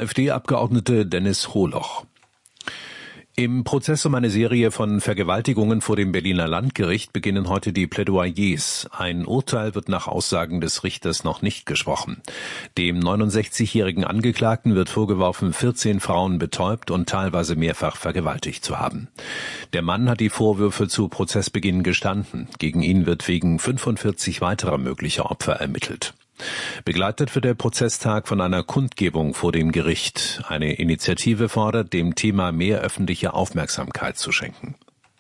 AfD-Abgeordnete Dennis Holoch. Im Prozess um eine Serie von Vergewaltigungen vor dem Berliner Landgericht beginnen heute die Plädoyers. Ein Urteil wird nach Aussagen des Richters noch nicht gesprochen. Dem 69-jährigen Angeklagten wird vorgeworfen, 14 Frauen betäubt und teilweise mehrfach vergewaltigt zu haben. Der Mann hat die Vorwürfe zu Prozessbeginn gestanden. Gegen ihn wird wegen 45 weiterer möglicher Opfer ermittelt. Begleitet wird der Prozesstag von einer Kundgebung vor dem Gericht. Eine Initiative fordert, dem Thema mehr öffentliche Aufmerksamkeit zu schenken.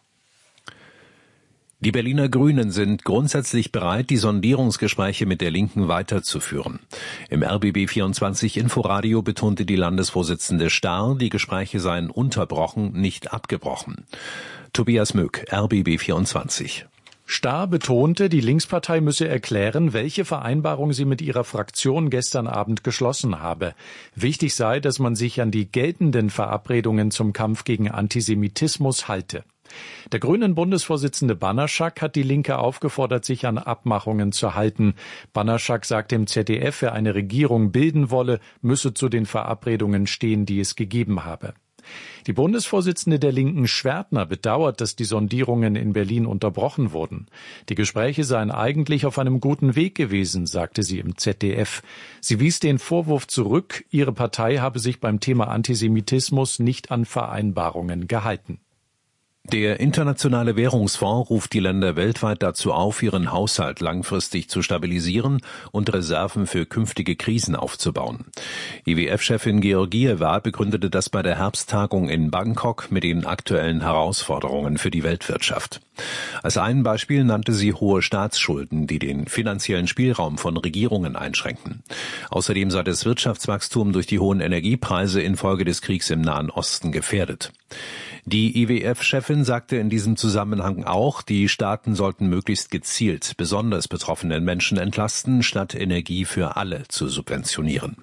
Die Berliner Grünen sind grundsätzlich bereit, die Sondierungsgespräche mit der Linken weiterzuführen. Im RBB24 Inforadio betonte die Landesvorsitzende Starr, die Gespräche seien unterbrochen, nicht abgebrochen. Tobias Möck, RBB24. Starr betonte, die Linkspartei müsse erklären, welche Vereinbarung sie mit ihrer Fraktion gestern Abend geschlossen habe. Wichtig sei, dass man sich an die geltenden Verabredungen zum Kampf gegen Antisemitismus halte. Der Grünen Bundesvorsitzende Banaschak hat die Linke aufgefordert, sich an Abmachungen zu halten. Banaschak sagt im ZDF, wer eine Regierung bilden wolle, müsse zu den Verabredungen stehen, die es gegeben habe. Die Bundesvorsitzende der Linken Schwertner bedauert, dass die Sondierungen in Berlin unterbrochen wurden. Die Gespräche seien eigentlich auf einem guten Weg gewesen, sagte sie im ZDF. Sie wies den Vorwurf zurück, ihre Partei habe sich beim Thema Antisemitismus nicht an Vereinbarungen gehalten. Der Internationale Währungsfonds ruft die Länder weltweit dazu auf, ihren Haushalt langfristig zu stabilisieren und Reserven für künftige Krisen aufzubauen. IWF-Chefin Georgieva begründete das bei der Herbsttagung in Bangkok mit den aktuellen Herausforderungen für die Weltwirtschaft. Als ein Beispiel nannte sie hohe Staatsschulden, die den finanziellen Spielraum von Regierungen einschränken. Außerdem sei das Wirtschaftswachstum durch die hohen Energiepreise infolge des Kriegs im Nahen Osten gefährdet. Die IWF-Chefin sagte in diesem Zusammenhang auch, die Staaten sollten möglichst gezielt besonders betroffenen Menschen entlasten, statt Energie für alle zu subventionieren.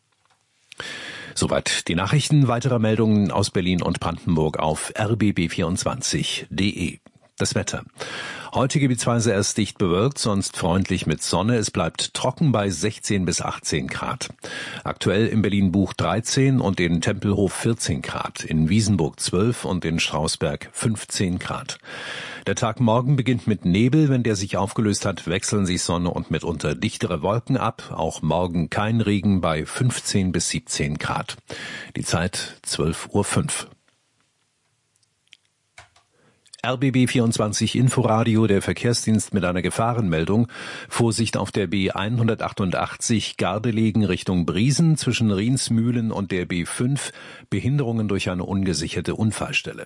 Soweit die Nachrichten. Weitere Meldungen aus Berlin und Brandenburg auf rbb24.de. Das Wetter. Heute gebietsweise erst dicht bewölkt, sonst freundlich mit Sonne. Es bleibt trocken bei 16 bis 18 Grad. Aktuell in Berlin-Buch 13 und in Tempelhof 14 Grad, in Wiesenburg 12 und in Strausberg 15 Grad. Der Tag morgen beginnt mit Nebel. Wenn der sich aufgelöst hat, wechseln sich Sonne und mitunter dichtere Wolken ab. Auch morgen kein Regen bei 15 bis 17 Grad. Die Zeit 12:05 Uhr. RBB24 Inforadio, der Verkehrsdienst mit einer Gefahrenmeldung. Vorsicht auf der B188 Gardelegen Richtung Briesen zwischen Riensmühlen und der B5. Behinderungen durch eine ungesicherte Unfallstelle.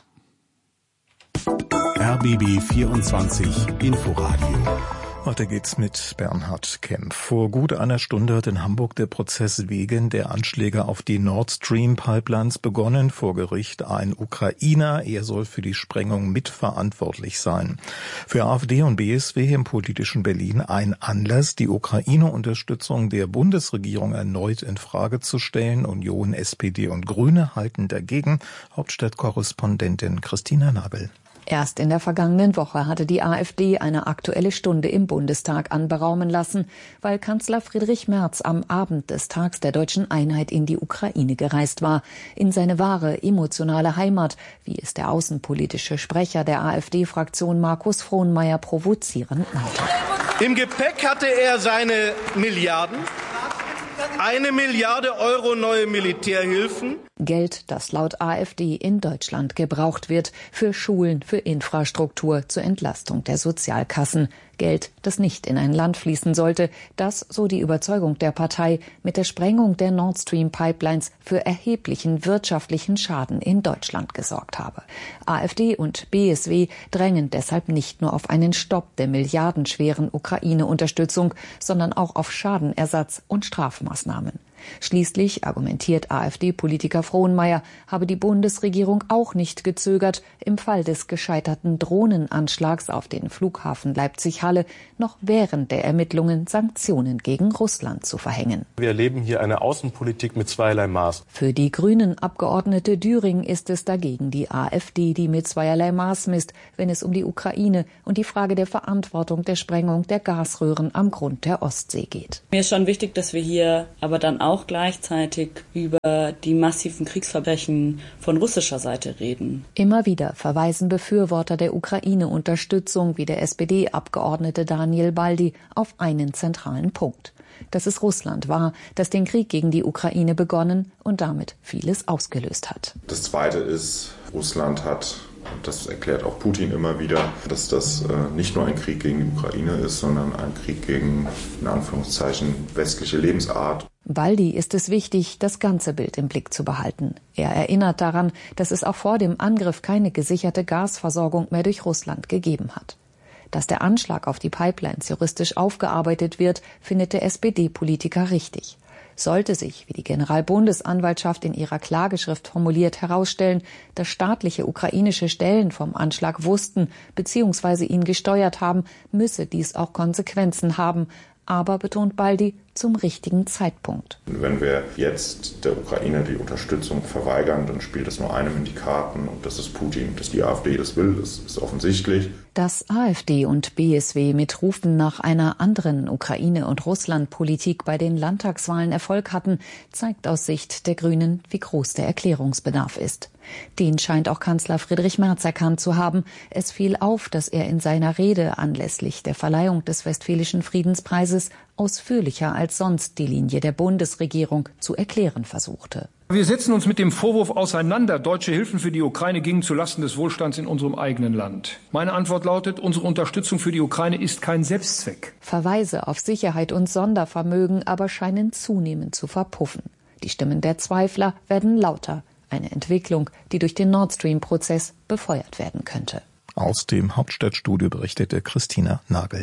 RBB24 Inforadio. Weiter geht's mit Bernhard Kempf. Vor gut einer Stunde hat in Hamburg der Prozess wegen der Anschläge auf die Nord Stream Pipelines begonnen. Vor Gericht ein Ukrainer. Er soll für die Sprengung mitverantwortlich sein. Für AfD und BSW im politischen Berlin ein Anlass, die Ukraine-Unterstützung der Bundesregierung erneut in Frage zu stellen. Union, SPD und Grüne halten dagegen. Hauptstadtkorrespondentin Christina Nabel. Erst in der vergangenen Woche hatte die AfD eine Aktuelle Stunde im Bundestag anberaumen lassen, weil Kanzler Friedrich Merz am Abend des Tags der deutschen Einheit in die Ukraine gereist war, in seine wahre emotionale Heimat, wie es der außenpolitische Sprecher der AfD-Fraktion Markus Frohnmayer provozierend nannte. Im Gepäck hatte er seine Milliarden, 1 Milliarde Euro neue Militärhilfen. Geld, das laut AfD in Deutschland gebraucht wird für Schulen, für Infrastruktur, zur Entlastung der Sozialkassen. Geld, das nicht in ein Land fließen sollte, das, so die Überzeugung der Partei, mit der Sprengung der Nord Stream Pipelines für erheblichen wirtschaftlichen Schaden in Deutschland gesorgt habe. AfD und BSW drängen deshalb nicht nur auf einen Stopp der milliardenschweren Ukraine-Unterstützung, sondern auch auf Schadenersatz und Strafmaßnahmen. Schließlich, argumentiert AfD-Politiker Frohnmayer, habe die Bundesregierung auch nicht gezögert, im Fall des gescheiterten Drohnenanschlags auf den Flughafen Leipzig-Halle noch während der Ermittlungen Sanktionen gegen Russland zu verhängen. Wir erleben hier eine Außenpolitik mit zweierlei Maß. Für die Grünen-Abgeordnete Düring ist es dagegen die AfD, die mit zweierlei Maß misst, wenn es um die Ukraine und die Frage der Verantwortung der Sprengung der Gasröhren am Grund der Ostsee geht. Mir ist schon wichtig, dass wir hier aber dann auch auch gleichzeitig über die massiven Kriegsverbrechen von russischer Seite reden. Immer wieder verweisen Befürworter der Ukraine-Unterstützung wie der SPD-Abgeordnete Daniel Baldi auf einen zentralen Punkt: Dass es Russland war, das den Krieg gegen die Ukraine begonnen und damit vieles ausgelöst hat. Das Zweite ist, Russland hat, und das erklärt auch Putin immer wieder, dass das nicht nur ein Krieg gegen die Ukraine ist, sondern ein Krieg gegen, in Anführungszeichen, westliche Lebensart. Baldi ist es wichtig, das ganze Bild im Blick zu behalten. Er erinnert daran, dass es auch vor dem Angriff keine gesicherte Gasversorgung mehr durch Russland gegeben hat. Dass der Anschlag auf die Pipelines juristisch aufgearbeitet wird, findet der SPD-Politiker richtig. Sollte sich, wie die Generalbundesanwaltschaft in ihrer Klageschrift formuliert, herausstellen, dass staatliche ukrainische Stellen vom Anschlag wussten bzw. ihn gesteuert haben, müsse dies auch Konsequenzen haben. Aber, betont Baldi, zum richtigen Zeitpunkt. Wenn wir jetzt der Ukraine die Unterstützung verweigern, dann spielt es nur einem in die Karten, und das ist Putin. Dass die AfD das will, das ist offensichtlich. Dass AfD und BSW mit Rufen nach einer anderen Ukraine- und Russland-Politik bei den Landtagswahlen Erfolg hatten, zeigt aus Sicht der Grünen, wie groß der Erklärungsbedarf ist. Den scheint auch Kanzler Friedrich Merz erkannt zu haben. Es fiel auf, dass er in seiner Rede anlässlich der Verleihung des Westfälischen Friedenspreises ausführlicher als sonst die Linie der Bundesregierung zu erklären versuchte. Wir setzen uns mit dem Vorwurf auseinander, deutsche Hilfen für die Ukraine gingen zulasten des Wohlstands in unserem eigenen Land. Meine Antwort lautet, unsere Unterstützung für die Ukraine ist kein Selbstzweck. Verweise auf Sicherheit und Sondervermögen aber scheinen zunehmend zu verpuffen. Die Stimmen der Zweifler werden lauter. Eine Entwicklung, die durch den Nord Stream-Prozess befeuert werden könnte. Aus dem Hauptstadtstudio berichtete Christina Nagel.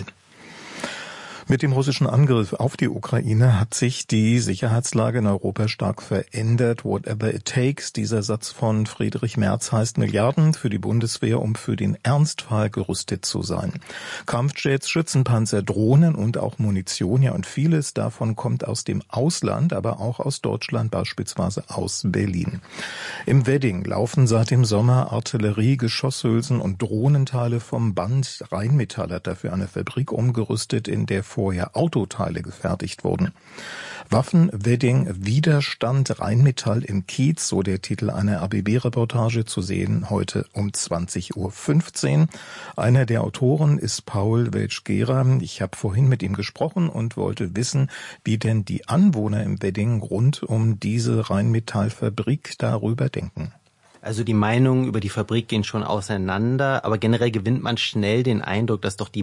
Mit dem russischen Angriff auf die Ukraine hat sich die Sicherheitslage in Europa stark verändert. Whatever it takes, dieser Satz von Friedrich Merz, heißt Milliarden für die Bundeswehr, um für den Ernstfall gerüstet zu sein. Kampfjets, Schützenpanzer, Drohnen und auch Munition, ja, und vieles davon kommt aus dem Ausland, aber auch aus Deutschland, beispielsweise aus Berlin. Im Wedding laufen seit dem Sommer Artillerie, Geschosshülsen und Drohnenteile vom Band. Rheinmetall hat dafür eine Fabrik umgerüstet, in der vorher Autoteile gefertigt wurden. Waffen, Wedding, Widerstand, Rheinmetall im Kiez, so der Titel einer ABB-Reportage, zu sehen heute um 20.15 Uhr. Einer der Autoren ist Paul Welsch-Gera. Ich habe vorhin mit ihm gesprochen und wollte wissen, wie denn die Anwohner im Wedding rund um diese Rheinmetallfabrik darüber denken. Also die Meinungen über die Fabrik gehen schon auseinander, aber generell gewinnt man schnell den Eindruck, dass doch die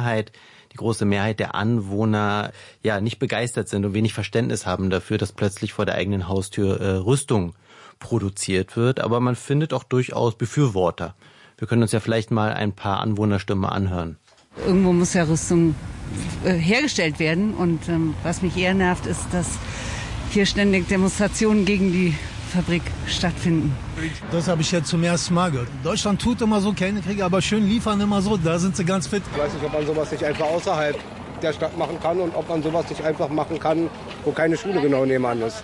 große Mehrheit der Anwohner ja nicht begeistert sind und wenig Verständnis haben dafür, dass plötzlich vor der eigenen Haustür Rüstung produziert wird. Aber man findet auch durchaus Befürworter. Wir können uns ja vielleicht mal ein paar Anwohnerstimmen anhören. Irgendwo muss ja Rüstung hergestellt werden. Und was mich eher nervt, ist, dass hier ständig Demonstrationen gegen die Fabrik stattfinden. Das habe ich jetzt zum ersten Mal gehört. Deutschland tut immer so, keine Kriege, aber schön liefern immer so, da sind sie ganz fit. Ich weiß nicht, ob man sowas nicht einfach außerhalb der Stadt machen kann und ob man sowas nicht einfach machen kann, wo keine Schule genau nebenan ist.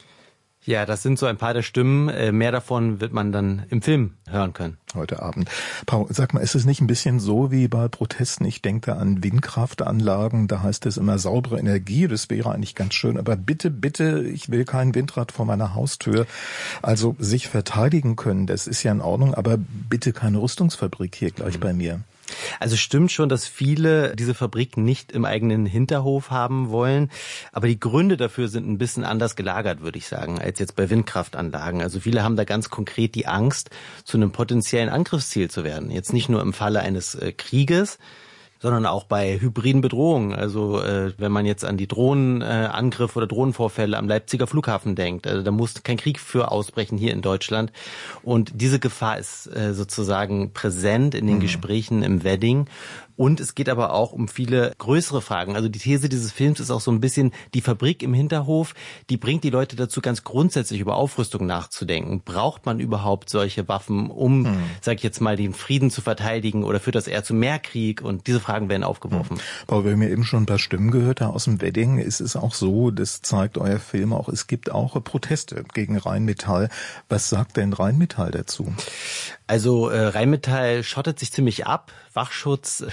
Ja, das sind so ein paar der Stimmen. Mehr davon wird man dann im Film hören können. Heute Abend. Paul, sag mal, ist es nicht ein bisschen so wie bei Protesten? Ich denke an Windkraftanlagen, da heißt es immer saubere Energie, das wäre eigentlich ganz schön, aber bitte, ich will kein Windrad vor meiner Haustür. Also sich verteidigen können, das ist ja in Ordnung, aber bitte keine Rüstungsfabrik hier gleich bei mir. Also stimmt schon, dass viele diese Fabrik nicht im eigenen Hinterhof haben wollen. Aber die Gründe dafür sind ein bisschen anders gelagert, würde ich sagen, als jetzt bei Windkraftanlagen. Also viele haben da ganz konkret die Angst, zu einem potenziellen Angriffsziel zu werden. Jetzt nicht nur im Falle eines Krieges, sondern auch bei hybriden Bedrohungen. Also wenn man jetzt an die Drohnenangriffe oder Drohnenvorfälle am Leipziger Flughafen denkt, da muss kein Krieg für ausbrechen hier in Deutschland. Und diese Gefahr ist sozusagen präsent in den Gesprächen im Wedding. Und es geht aber auch um viele größere Fragen. Also die These dieses Films ist auch so ein bisschen, die Fabrik im Hinterhof, die bringt die Leute dazu, ganz grundsätzlich über Aufrüstung nachzudenken. Braucht man überhaupt solche Waffen, um, sag ich jetzt mal, den Frieden zu verteidigen, oder führt das eher zu mehr Krieg? Und diese Fragen werden aufgeworfen. Paul, wir haben ja eben schon ein paar Stimmen gehört da aus dem Wedding. Es ist auch so, das zeigt euer Film auch, es gibt auch Proteste gegen Rheinmetall. Was sagt denn Rheinmetall dazu? Also Rheinmetall schottet sich ziemlich ab. Wachschutz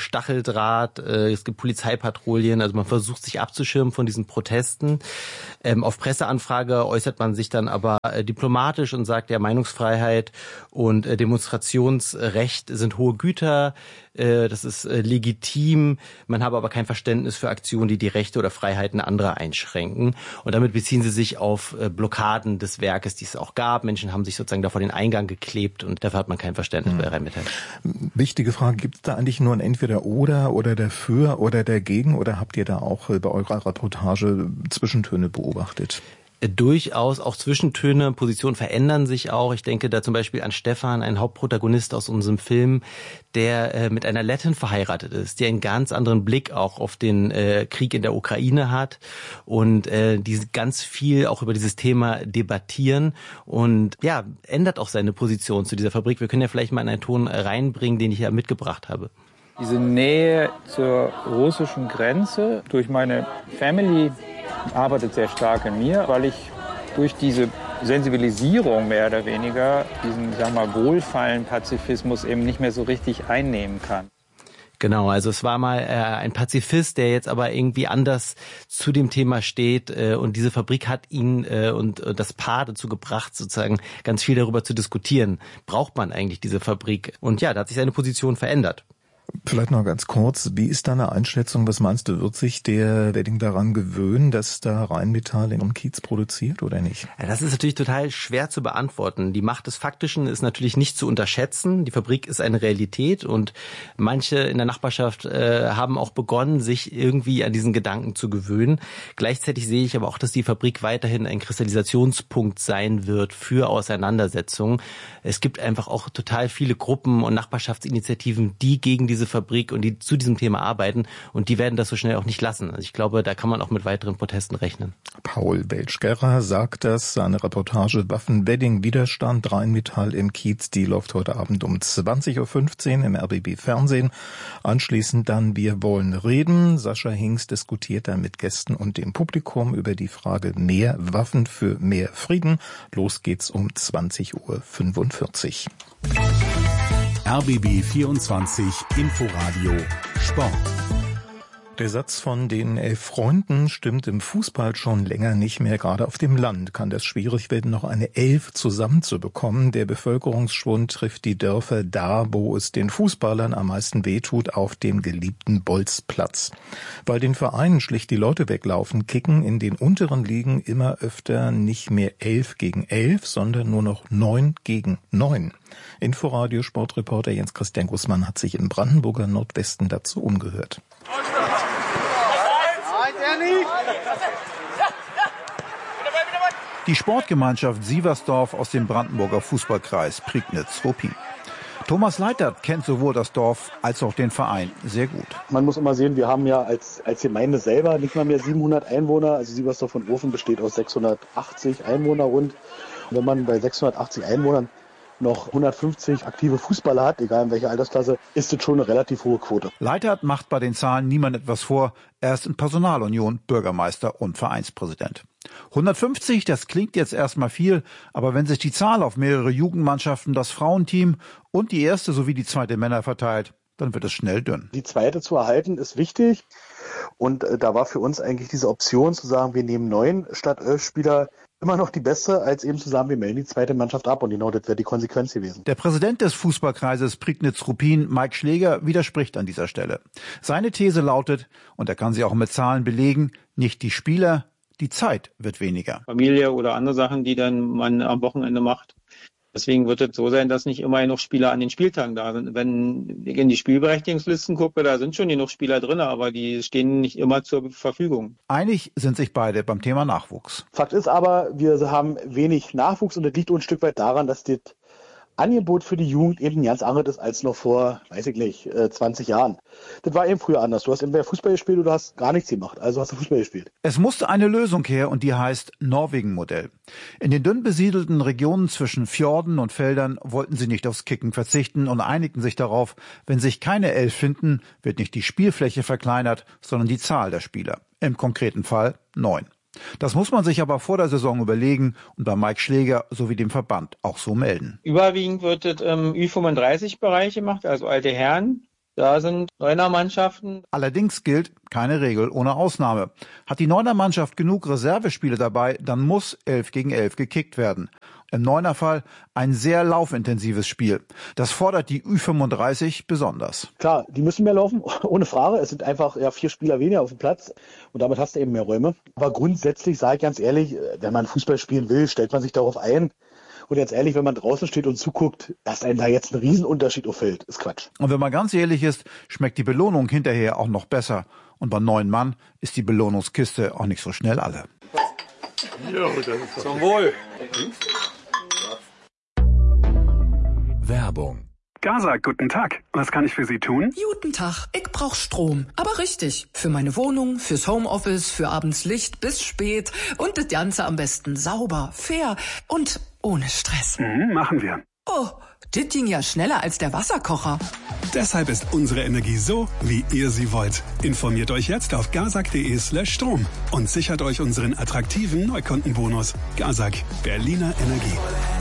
Stacheldraht, es gibt Polizeipatrouillen, also man versucht sich abzuschirmen von diesen Protesten. Auf Presseanfrage äußert man sich dann aber diplomatisch und sagt, ja, Meinungsfreiheit und Demonstrationsrecht sind hohe Güter, das ist legitim, man habe aber kein Verständnis für Aktionen, die die Rechte oder Freiheiten anderer einschränken. Und damit beziehen sie sich auf Blockaden des Werkes, die es auch gab. Menschen haben sich sozusagen da vor den Eingang geklebt und dafür hat man kein Verständnis bei Rheinmetall. Wichtige Frage, gibt es da eigentlich nur ein Entweder-Oder dafür oder dagegen oder habt ihr da auch bei eurer Reportage Zwischentöne beobachtet? Durchaus auch Zwischentöne, Positionen verändern sich auch. Ich denke da zum Beispiel an Stefan, einen Hauptprotagonist aus unserem Film, der mit einer Lettin verheiratet ist, der einen ganz anderen Blick auch auf den Krieg in der Ukraine hat und die ganz viel auch über dieses Thema debattieren und ja, ändert auch seine Position zu dieser Fabrik. Wir können ja vielleicht mal einen Ton reinbringen, den ich ja mitgebracht habe. Diese Nähe zur russischen Grenze durch meine Family arbeitet sehr stark in mir, weil ich durch diese Sensibilisierung mehr oder weniger diesen, sagen wir mal, wohlfeilen Pazifismus eben nicht mehr so richtig einnehmen kann. Genau, also es war mal ein Pazifist, der jetzt aber irgendwie anders zu dem Thema steht und diese Fabrik hat ihn und das Paar dazu gebracht, sozusagen ganz viel darüber zu diskutieren. Braucht man eigentlich diese Fabrik? Und ja, da hat sich seine Position verändert. Vielleicht noch ganz kurz, wie ist deine Einschätzung, was meinst du, wird sich der Wedding daran gewöhnen, dass da Rheinmetall in Kiez produziert oder nicht? Ja, das ist natürlich total schwer zu beantworten. Die Macht des Faktischen ist natürlich nicht zu unterschätzen. Die Fabrik ist eine Realität und manche in der Nachbarschaft haben auch begonnen, sich irgendwie an diesen Gedanken zu gewöhnen. Gleichzeitig sehe ich aber auch, dass die Fabrik weiterhin ein Kristallisationspunkt sein wird für Auseinandersetzungen. Es gibt einfach auch total viele Gruppen und Nachbarschaftsinitiativen, die gegen diese Fabrik und die zu diesem Thema arbeiten und die werden das so schnell auch nicht lassen. Also ich glaube, da kann man auch mit weiteren Protesten rechnen. Paul Welschgerrer sagt das, seine Reportage Waffen-Wedding Widerstand Rheinmetall im Kiez, die läuft heute Abend um 20.15 Uhr im RBB Fernsehen. Anschließend dann Wir wollen reden. Sascha Hinks diskutiert dann mit Gästen und dem Publikum über die Frage mehr Waffen für mehr Frieden. Los geht's um 20.45 Uhr. RBB 24 Inforadio Sport. Der Satz von den 11 Freunden stimmt im Fußball schon länger nicht mehr. Gerade auf dem Land kann das schwierig werden, noch eine 11 zusammenzubekommen. Der Bevölkerungsschwund trifft die Dörfer da, wo es den Fußballern am meisten wehtut, auf dem geliebten Bolzplatz. Weil den Vereinen schlicht die Leute weglaufen, kicken in den unteren Ligen immer öfter nicht mehr 11 gegen 11, sondern nur noch 9 gegen 9. Inforadio Sportreporter Jens Christian Gußmann hat sich im Brandenburger Nordwesten dazu umgehört. Die Sportgemeinschaft Sieversdorf aus dem Brandenburger Fußballkreis Prignitz-Ruppin. Thomas Leitert kennt sowohl das Dorf als auch den Verein sehr gut. Man muss immer sehen, wir haben ja als Gemeinde selber nicht mal mehr 700 Einwohner. Also Sieversdorf und Ofen besteht aus 680 Einwohner rund. Und wenn man bei 680 Einwohnern noch 150 aktive Fußballer hat, egal in welcher Altersklasse, ist das schon eine relativ hohe Quote. Leitert macht bei den Zahlen niemand etwas vor. Er ist in Personalunion Bürgermeister und Vereinspräsident. 150, das klingt jetzt erstmal viel, aber wenn sich die Zahl auf mehrere Jugendmannschaften, das Frauenteam und die erste sowie die zweite Männer verteilt, dann wird es schnell dünn. Die zweite zu erhalten ist wichtig und da war für uns eigentlich diese Option zu sagen, wir nehmen 9 statt 11 Spieler immer noch die beste, als eben zu sagen, wir melden die zweite Mannschaft ab und genau das wäre die Konsequenz gewesen. Der Präsident des Fußballkreises Prignitz-Ruppin, Mike Schläger, widerspricht an dieser Stelle. Seine These lautet, und er kann sie auch mit Zahlen belegen, nicht die Spieler, die Zeit wird weniger. Familie oder andere Sachen, die dann man am Wochenende macht. Deswegen wird es so sein, dass nicht immer genug Spieler an den Spieltagen da sind. Wenn ich in die Spielberechtigungslisten gucke, da sind schon genug Spieler drin, aber die stehen nicht immer zur Verfügung. Einig sind sich beide beim Thema Nachwuchs. Fakt ist aber, wir haben wenig Nachwuchs und das liegt ein Stück weit daran, dass das Angebot für die Jugend eben ganz anderes ist als noch vor, 20 Jahren. Das war eben früher anders. Du hast entweder Fußball gespielt oder du hast gar nichts gemacht. Also hast du Fußball gespielt. Es musste eine Lösung her und die heißt Norwegen-Modell. In den dünn besiedelten Regionen zwischen Fjorden und Feldern wollten sie nicht aufs Kicken verzichten und einigten sich darauf, wenn sich keine 11 finden, wird nicht die Spielfläche verkleinert, sondern die Zahl der Spieler. Im konkreten Fall 9. Das muss man sich aber vor der Saison überlegen und bei Mike Schläger sowie dem Verband auch so melden. Überwiegend wird es im Ü35-Bereich gemacht, also alte Herren. Da sind Neuner-Mannschaften. Allerdings gilt keine Regel ohne Ausnahme. Hat die Neuner-Mannschaft genug Reservespiele dabei, dann muss 11 gegen 11 gekickt werden. Im Neuner-Fall ein sehr laufintensives Spiel. Das fordert die Ü35 besonders. Klar, die müssen mehr laufen, ohne Frage. Es sind einfach 4 Spieler weniger auf dem Platz und damit hast du eben mehr Räume. Aber grundsätzlich, sage ich ganz ehrlich, wenn man Fußball spielen will, stellt man sich darauf ein. Und jetzt ehrlich, wenn man draußen steht und zuguckt, dass einem da jetzt ein Riesenunterschied auffällt, ist Quatsch. Und wenn man ganz ehrlich ist, schmeckt die Belohnung hinterher auch noch besser. Und bei 9 Mann ist die Belohnungskiste auch nicht so schnell alle. Zum Wohl. Werbung. Gazak, guten Tag. Was kann ich für Sie tun? Guten Tag. Ich brauch Strom. Aber richtig. Für meine Wohnung, fürs Homeoffice, für abends Licht bis spät. Und das Ganze am besten sauber, fair und ohne Stress. Machen wir. Oh, das ging ja schneller als der Wasserkocher. Deshalb ist unsere Energie so, wie ihr sie wollt. Informiert euch jetzt auf gazak.de/Strom und sichert euch unseren attraktiven Neukundenbonus. Gazak, Berliner Energie.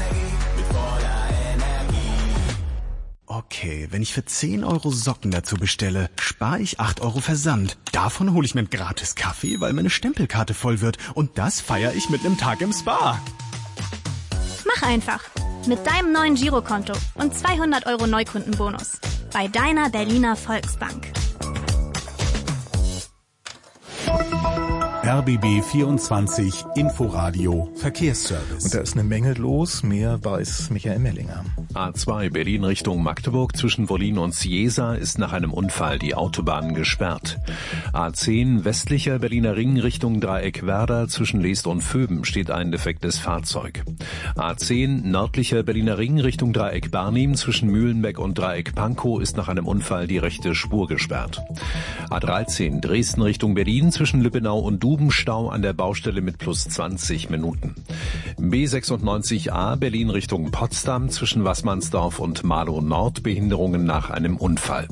Okay, wenn ich für 10 € Socken dazu bestelle, spare ich 8 € Versand. Davon hole ich mir einen gratis Kaffee, weil meine Stempelkarte voll wird. Und das feiere ich mit einem Tag im Spa. Mach einfach. Mit deinem neuen Girokonto und 200 € Neukundenbonus. Bei deiner Berliner Volksbank. RBB 24 Inforadio Verkehrsservice. Und da ist eine Menge los, mehr weiß Michael Mellinger. A2 Berlin Richtung Magdeburg zwischen Wollin und Ciesa ist nach einem Unfall die Autobahn gesperrt. A10 westlicher Berliner Ring Richtung Dreieck Werder zwischen Leest und Vöben steht ein defektes Fahrzeug. A10 nördlicher Berliner Ring Richtung Dreieck Barnim zwischen Mühlenbeck und Dreieck Pankow ist nach einem Unfall die rechte Spur gesperrt. A13 Dresden Richtung Berlin zwischen Lübbenau und Dubenstau an der Baustelle mit plus 20 Minuten. B96A Berlin Richtung Potsdam zwischen Wassmannsdorf und Marlow Nord Behinderungen nach einem Unfall.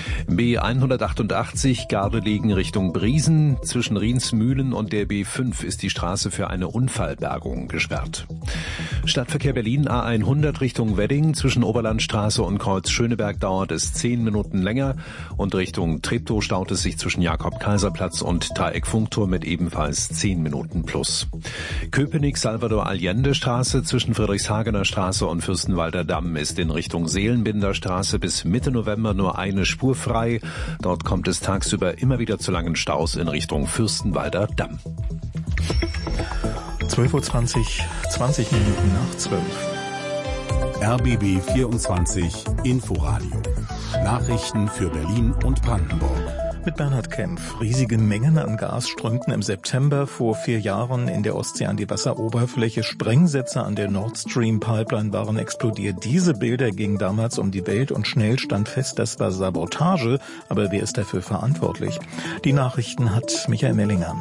B188 Gardelegen Richtung Briesen zwischen Riensmühlen und der B5 ist die Straße für eine Unfallbergung gesperrt. Stadtverkehr Berlin A100 Richtung Wedding zwischen Oberlandstraße und Kreuz Schöneberg dauert es 10 Minuten länger und Richtung Treptow staut es sich zwischen Jakob-Kaiser-Platz und Dreieck Funkturm mit ebenfalls 10 Minuten plus. Köpenick-Salvador-Allende-Straße zwischen Friedrichshagener Straße und Fürstenwalder Damm ist in Richtung Seelenbinder Straße bis Mitte November nur eine Spur frei. Dort kommt es tagsüber immer wieder zu langen Staus in Richtung Fürstenwalder Damm. 12:20 Uhr, 20 Minuten nach 12. RBB 24 Inforadio. Nachrichten für Berlin und Brandenburg. Mit Bernhard Kempf. Riesige Mengen an Gas strömten im September vor 4 Jahren in der Ostsee an die Wasseroberfläche. Sprengsätze an der Nord Stream Pipeline waren explodiert. Diese Bilder gingen damals um die Welt und schnell stand fest, das war Sabotage. Aber wer ist dafür verantwortlich? Die Nachrichten hat Michael Mellinger.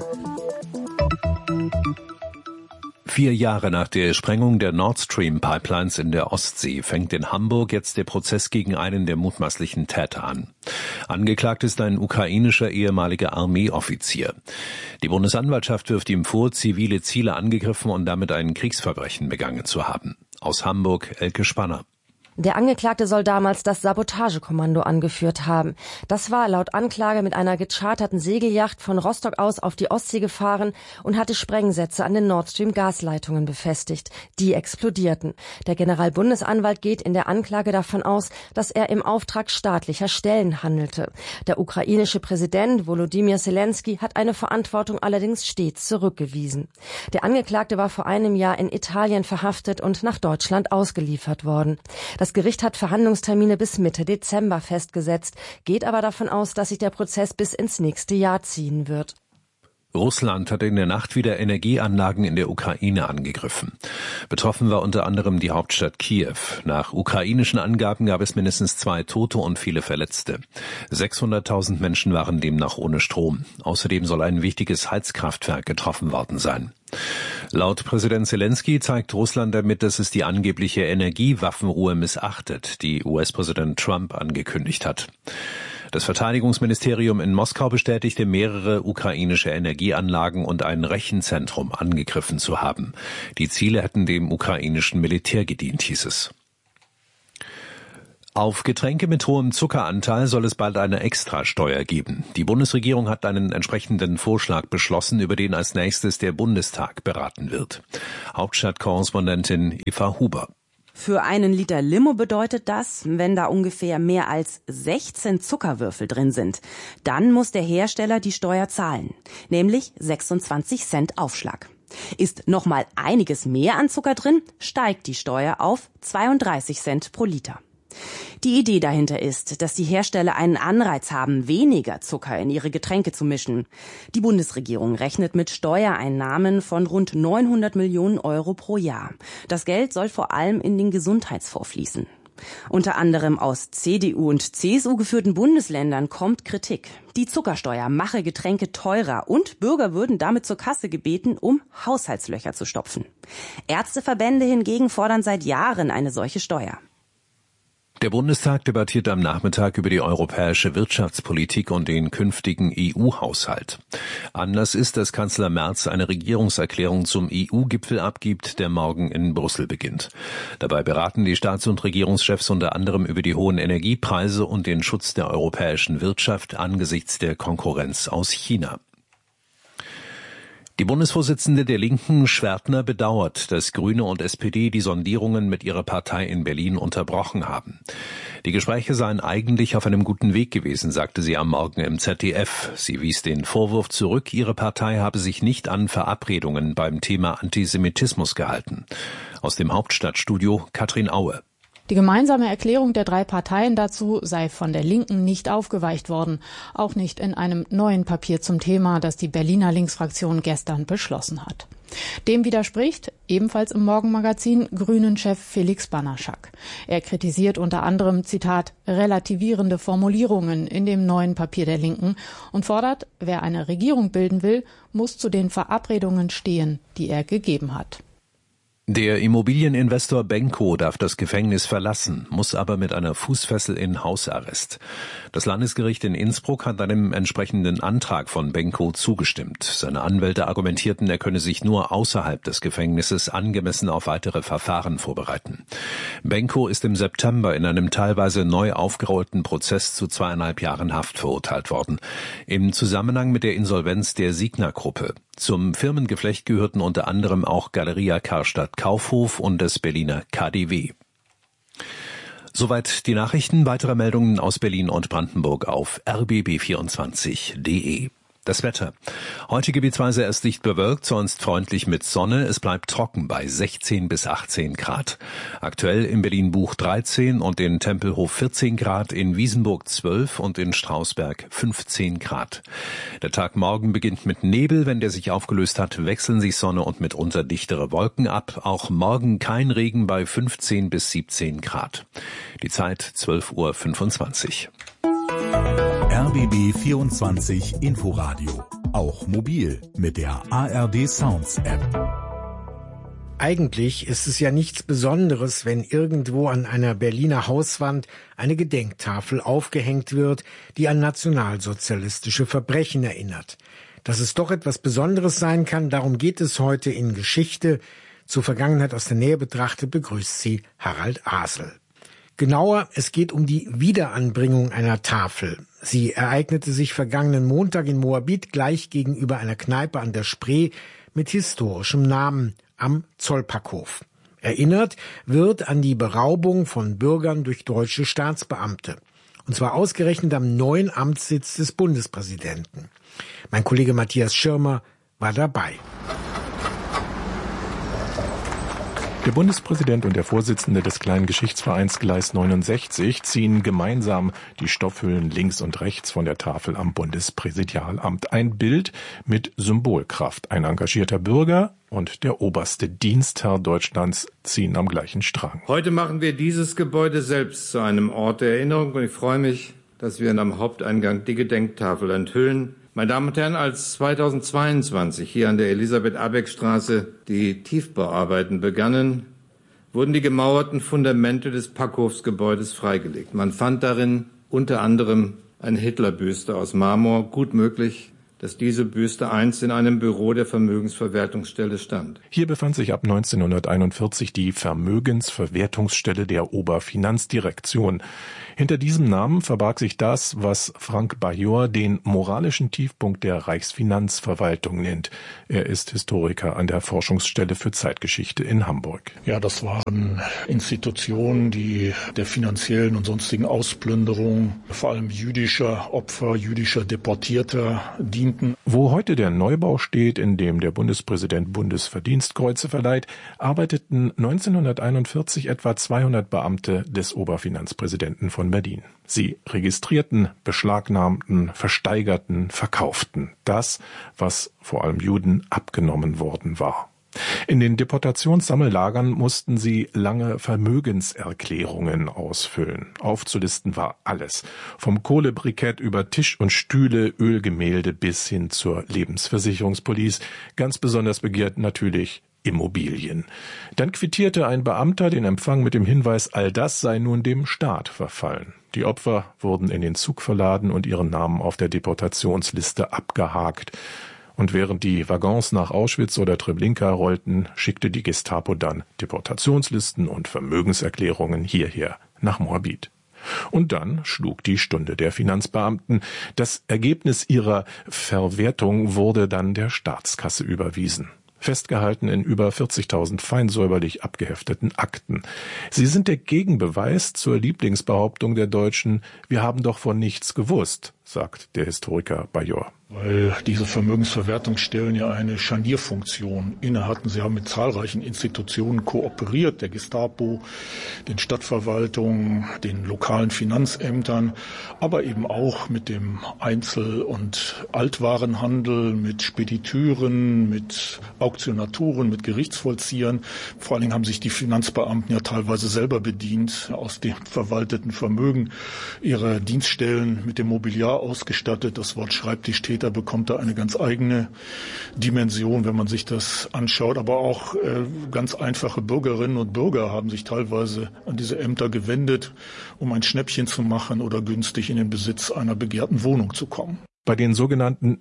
4 Jahre nach der Sprengung der Nord Stream Pipelines in der Ostsee fängt in Hamburg jetzt der Prozess gegen einen der mutmaßlichen Täter an. Angeklagt ist ein ukrainischer ehemaliger Armeeoffizier. Die Bundesanwaltschaft wirft ihm vor, zivile Ziele angegriffen und damit ein Kriegsverbrechen begangen zu haben. Aus Hamburg Elke Spanner. Der Angeklagte soll damals das Sabotagekommando angeführt haben. Das war laut Anklage mit einer gecharterten Segelyacht von Rostock aus auf die Ostsee gefahren und hatte Sprengsätze an den Nord Stream Gasleitungen befestigt. Die explodierten. Der Generalbundesanwalt geht in der Anklage davon aus, dass er im Auftrag staatlicher Stellen handelte. Der ukrainische Präsident Volodymyr Zelensky hat eine Verantwortung allerdings stets zurückgewiesen. Der Angeklagte war vor einem Jahr in Italien verhaftet und nach Deutschland ausgeliefert worden. Das Gericht hat Verhandlungstermine bis Mitte Dezember festgesetzt, geht aber davon aus, dass sich der Prozess bis ins nächste Jahr ziehen wird. Russland hat in der Nacht wieder Energieanlagen in der Ukraine angegriffen. Betroffen war unter anderem die Hauptstadt Kiew. Nach ukrainischen Angaben gab es mindestens 2 Tote und viele Verletzte. 600.000 Menschen waren demnach ohne Strom. Außerdem soll ein wichtiges Heizkraftwerk getroffen worden sein. Laut Präsident Zelensky zeigt Russland damit, dass es die angebliche Energiewaffenruhe missachtet, die US-Präsident Trump angekündigt hat. Das Verteidigungsministerium in Moskau bestätigte, mehrere ukrainische Energieanlagen und ein Rechenzentrum angegriffen zu haben. Die Ziele hätten dem ukrainischen Militär gedient, hieß es. Auf Getränke mit hohem Zuckeranteil soll es bald eine Extrasteuer geben. Die Bundesregierung hat einen entsprechenden Vorschlag beschlossen, über den als nächstes der Bundestag beraten wird. Hauptstadtkorrespondentin Eva Huber. Für einen Liter Limo bedeutet das, wenn da ungefähr mehr als 16 Zuckerwürfel drin sind, dann muss der Hersteller die Steuer zahlen, nämlich 26 Cent Aufschlag. Ist noch mal einiges mehr an Zucker drin, steigt die Steuer auf 32 Cent pro Liter. Die Idee dahinter ist, dass die Hersteller einen Anreiz haben, weniger Zucker in ihre Getränke zu mischen. Die Bundesregierung rechnet mit Steuereinnahmen von rund 900 Millionen Euro pro Jahr. Das Geld soll vor allem in den Gesundheitsfonds fließen. Unter anderem aus CDU und CSU geführten Bundesländern kommt Kritik. Die Zuckersteuer mache Getränke teurer und Bürger würden damit zur Kasse gebeten, um Haushaltslöcher zu stopfen. Ärzteverbände hingegen fordern seit Jahren eine solche Steuer. Der Bundestag debattiert am Nachmittag über die europäische Wirtschaftspolitik und den künftigen EU-Haushalt. Anlass ist, dass Kanzler Merz eine Regierungserklärung zum EU-Gipfel abgibt, der morgen in Brüssel beginnt. Dabei beraten die Staats- und Regierungschefs unter anderem über die hohen Energiepreise und den Schutz der europäischen Wirtschaft angesichts der Konkurrenz aus China. Die Bundesvorsitzende der Linken, Schwertner, bedauert, dass Grüne und SPD die Sondierungen mit ihrer Partei in Berlin unterbrochen haben. Die Gespräche seien eigentlich auf einem guten Weg gewesen, sagte sie am Morgen im ZDF. Sie wies den Vorwurf zurück, ihre Partei habe sich nicht an Verabredungen beim Thema Antisemitismus gehalten. Aus dem Hauptstadtstudio Katrin Aue. Die gemeinsame Erklärung der 3 Parteien dazu sei von der Linken nicht aufgeweicht worden, auch nicht in einem neuen Papier zum Thema, das die Berliner Linksfraktion gestern beschlossen hat. Dem widerspricht, ebenfalls im Morgenmagazin, Grünen-Chef Felix Banaschak. Er kritisiert unter anderem, Zitat, relativierende Formulierungen in dem neuen Papier der Linken und fordert, wer eine Regierung bilden will, muss zu den Verabredungen stehen, die er gegeben hat. Der Immobilieninvestor Benko darf das Gefängnis verlassen, muss aber mit einer Fußfessel in Hausarrest. Das Landesgericht in Innsbruck hat einem entsprechenden Antrag von Benko zugestimmt. Seine Anwälte argumentierten, er könne sich nur außerhalb des Gefängnisses angemessen auf weitere Verfahren vorbereiten. Benko ist im September in einem teilweise neu aufgerollten Prozess zu 2,5 Jahren Haft verurteilt worden. Im Zusammenhang mit der Insolvenz der Signa-Gruppe. Zum Firmengeflecht gehörten unter anderem auch Galeria Karstadt Kaufhof und das Berliner KaDeWe. Soweit die Nachrichten. Weitere Meldungen aus Berlin und Brandenburg auf rbb24.de. Das Wetter. Heute gebietsweise erst dicht bewölkt, sonst freundlich mit Sonne. Es bleibt trocken bei 16 bis 18 Grad. Aktuell in Berlin-Buch 13 und in Tempelhof 14 Grad, in Wiesenburg 12 und in Strausberg 15 Grad. Der Tag morgen beginnt mit Nebel. Wenn der sich aufgelöst hat, wechseln sich Sonne und mitunter dichtere Wolken ab. Auch morgen kein Regen bei 15 bis 17 Grad. Die Zeit 12:25 Uhr. RBB 24 Inforadio. Auch mobil mit der ARD Sounds App. Eigentlich ist es ja nichts Besonderes, wenn irgendwo an einer Berliner Hauswand eine Gedenktafel aufgehängt wird, die an nationalsozialistische Verbrechen erinnert. Dass es doch etwas Besonderes sein kann, darum geht es heute in Geschichte. Zur Vergangenheit aus der Nähe betrachtet begrüßt sie Harald Asel. Genauer, es geht um die Wiederanbringung einer Tafel. Sie ereignete sich vergangenen Montag in Moabit gleich gegenüber einer Kneipe an der Spree mit historischem Namen am Zollpackhof. Erinnert wird an die Beraubung von Bürgern durch deutsche Staatsbeamte. Und zwar ausgerechnet am neuen Amtssitz des Bundespräsidenten. Mein Kollege Matthias Schirmer war dabei. Der Bundespräsident und der Vorsitzende des kleinen Geschichtsvereins Gleis 69 ziehen gemeinsam die Stoffhüllen links und rechts von der Tafel am Bundespräsidialamt. Ein Bild mit Symbolkraft. Ein engagierter Bürger und der oberste Dienstherr Deutschlands ziehen am gleichen Strang. Heute machen wir dieses Gebäude selbst zu einem Ort der Erinnerung und ich freue mich, dass wir am Haupteingang die Gedenktafel enthüllen. Meine Damen und Herren, als 2022 hier an der Elisabeth-Abeck-Straße die Tiefbauarbeiten begannen, wurden die gemauerten Fundamente des Packhofsgebäudes freigelegt. Man fand darin unter anderem eine Hitlerbüste aus Marmor, gut möglich, dass diese Büste einst in einem Büro der Vermögensverwertungsstelle stand. Hier befand sich ab 1941 die Vermögensverwertungsstelle der Oberfinanzdirektion. Hinter diesem Namen verbarg sich das, was Frank Bajor den moralischen Tiefpunkt der Reichsfinanzverwaltung nennt. Er ist Historiker an der Forschungsstelle für Zeitgeschichte in Hamburg. Ja, das waren Institutionen, die der finanziellen und sonstigen Ausplünderung, vor allem jüdischer Opfer, jüdischer Deportierter dienten. Wo heute der Neubau steht, in dem der Bundespräsident Bundesverdienstkreuze verleiht, arbeiteten 1941 etwa 200 Beamte des Oberfinanzpräsidenten von Berlin. Sie registrierten, beschlagnahmten, versteigerten, verkauften das, was vor allem Juden abgenommen worden war. In den Deportationssammellagern mussten sie lange Vermögenserklärungen ausfüllen. Aufzulisten war alles. Vom Kohlebrikett über Tisch und Stühle, Ölgemälde bis hin zur Lebensversicherungspolice. Ganz besonders begehrt natürlich Immobilien. Dann quittierte ein Beamter den Empfang mit dem Hinweis, all das sei nun dem Staat verfallen. Die Opfer wurden in den Zug verladen und ihren Namen auf der Deportationsliste abgehakt. Und während die Waggons nach Auschwitz oder Treblinka rollten, schickte die Gestapo dann Deportationslisten und Vermögenserklärungen hierher nach Moabit. Und dann schlug die Stunde der Finanzbeamten. Das Ergebnis ihrer Verwertung wurde dann der Staatskasse überwiesen. Festgehalten in über 40.000 feinsäuberlich abgehefteten Akten. Sie sind der Gegenbeweis zur Lieblingsbehauptung der Deutschen, wir haben doch von nichts gewusst, sagt der Historiker Bajor. Weil diese Vermögensverwertungsstellen ja eine Scharnierfunktion inne hatten. Sie haben mit zahlreichen Institutionen kooperiert, der Gestapo, den Stadtverwaltungen, den lokalen Finanzämtern, aber eben auch mit dem Einzel- und Altwarenhandel, mit Spediteuren, mit Auktionatoren, mit Gerichtsvollziehern. Vor allen Dingen haben sich die Finanzbeamten ja teilweise selber bedient, aus dem verwalteten Vermögen ihre Dienststellen mit dem Mobiliar ausgestattet. Das Wort Schreibtischtäter bekommt da eine ganz eigene Dimension, wenn man sich das anschaut. Aber auch ganz einfache Bürgerinnen und Bürger haben sich teilweise an diese Ämter gewendet, um ein Schnäppchen zu machen oder günstig in den Besitz einer begehrten Wohnung zu kommen. Bei den sogenannten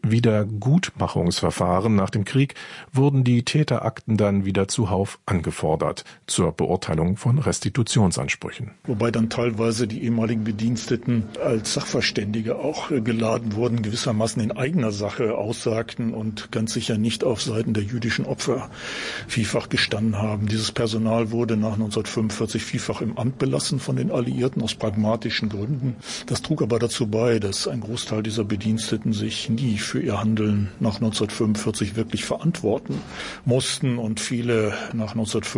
Wiedergutmachungsverfahren nach dem Krieg wurden die Täterakten dann wieder zuhauf angefordert zur Beurteilung von Restitutionsansprüchen. Wobei dann teilweise die ehemaligen Bediensteten als Sachverständige auch geladen wurden, gewissermaßen in eigener Sache aussagten und ganz sicher nicht auf Seiten der jüdischen Opfer vielfach gestanden haben. Dieses Personal wurde nach 1945 vielfach im Amt belassen von den Alliierten aus pragmatischen Gründen. Das trug aber dazu bei, dass ein Großteil dieser Bediensteten sich nie für ihr Handeln nach 1945 wirklich verantworten mussten und viele nach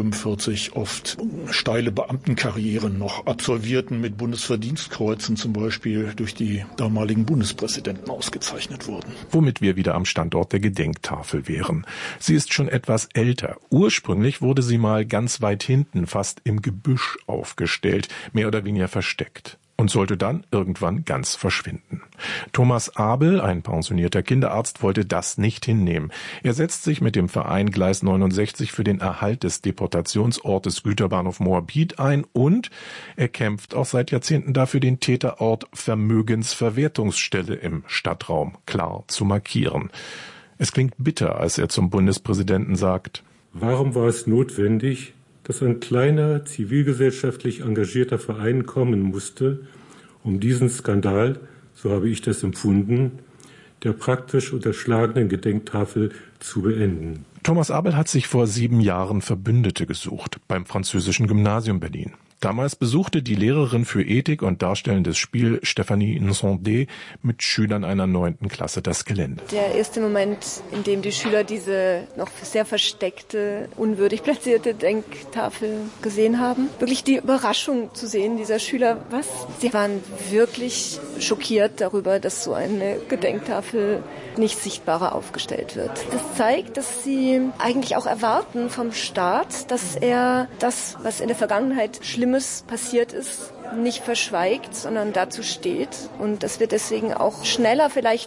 1945 oft steile Beamtenkarrieren noch absolvierten, mit Bundesverdienstkreuzen zum Beispiel durch die damaligen Bundespräsidenten ausgezeichnet wurden. Womit wir wieder am Standort der Gedenktafel wären. Sie ist schon etwas älter. Ursprünglich wurde sie mal ganz weit hinten, fast im Gebüsch aufgestellt, mehr oder weniger versteckt. Und sollte dann irgendwann ganz verschwinden. Thomas Abel, ein pensionierter Kinderarzt, wollte das nicht hinnehmen. Er setzt sich mit dem Verein Gleis 69 für den Erhalt des Deportationsortes Güterbahnhof Moabit ein und er kämpft auch seit Jahrzehnten dafür, den Täterort Vermögensverwertungsstelle im Stadtraum klar zu markieren. Es klingt bitter, als er zum Bundespräsidenten sagt: Warum war es notwendig, dass ein kleiner, zivilgesellschaftlich engagierter Verein kommen musste, um diesen Skandal, so habe ich das empfunden, der praktisch unterschlagenen Gedenktafel zu beenden. Thomas Abel hat sich vor 7 Jahren Verbündete gesucht beim Französischen Gymnasium Berlin. Damals besuchte die Lehrerin für Ethik und darstellendes Spiel Stéphanie Nsondé mit Schülern einer 9. Klasse das Gelände. Der erste Moment, in dem die Schüler diese noch sehr versteckte, unwürdig platzierte Denktafel gesehen haben. Wirklich die Überraschung zu sehen dieser Schüler. Sie waren wirklich schockiert darüber, dass so eine Gedenktafel nicht sichtbarer aufgestellt wird. Das zeigt, dass sie eigentlich auch erwarten vom Staat, dass er das, was in der Vergangenheit Schlimmes passiert ist, nicht verschweigt, sondern dazu steht und dass wir deswegen auch schneller vielleicht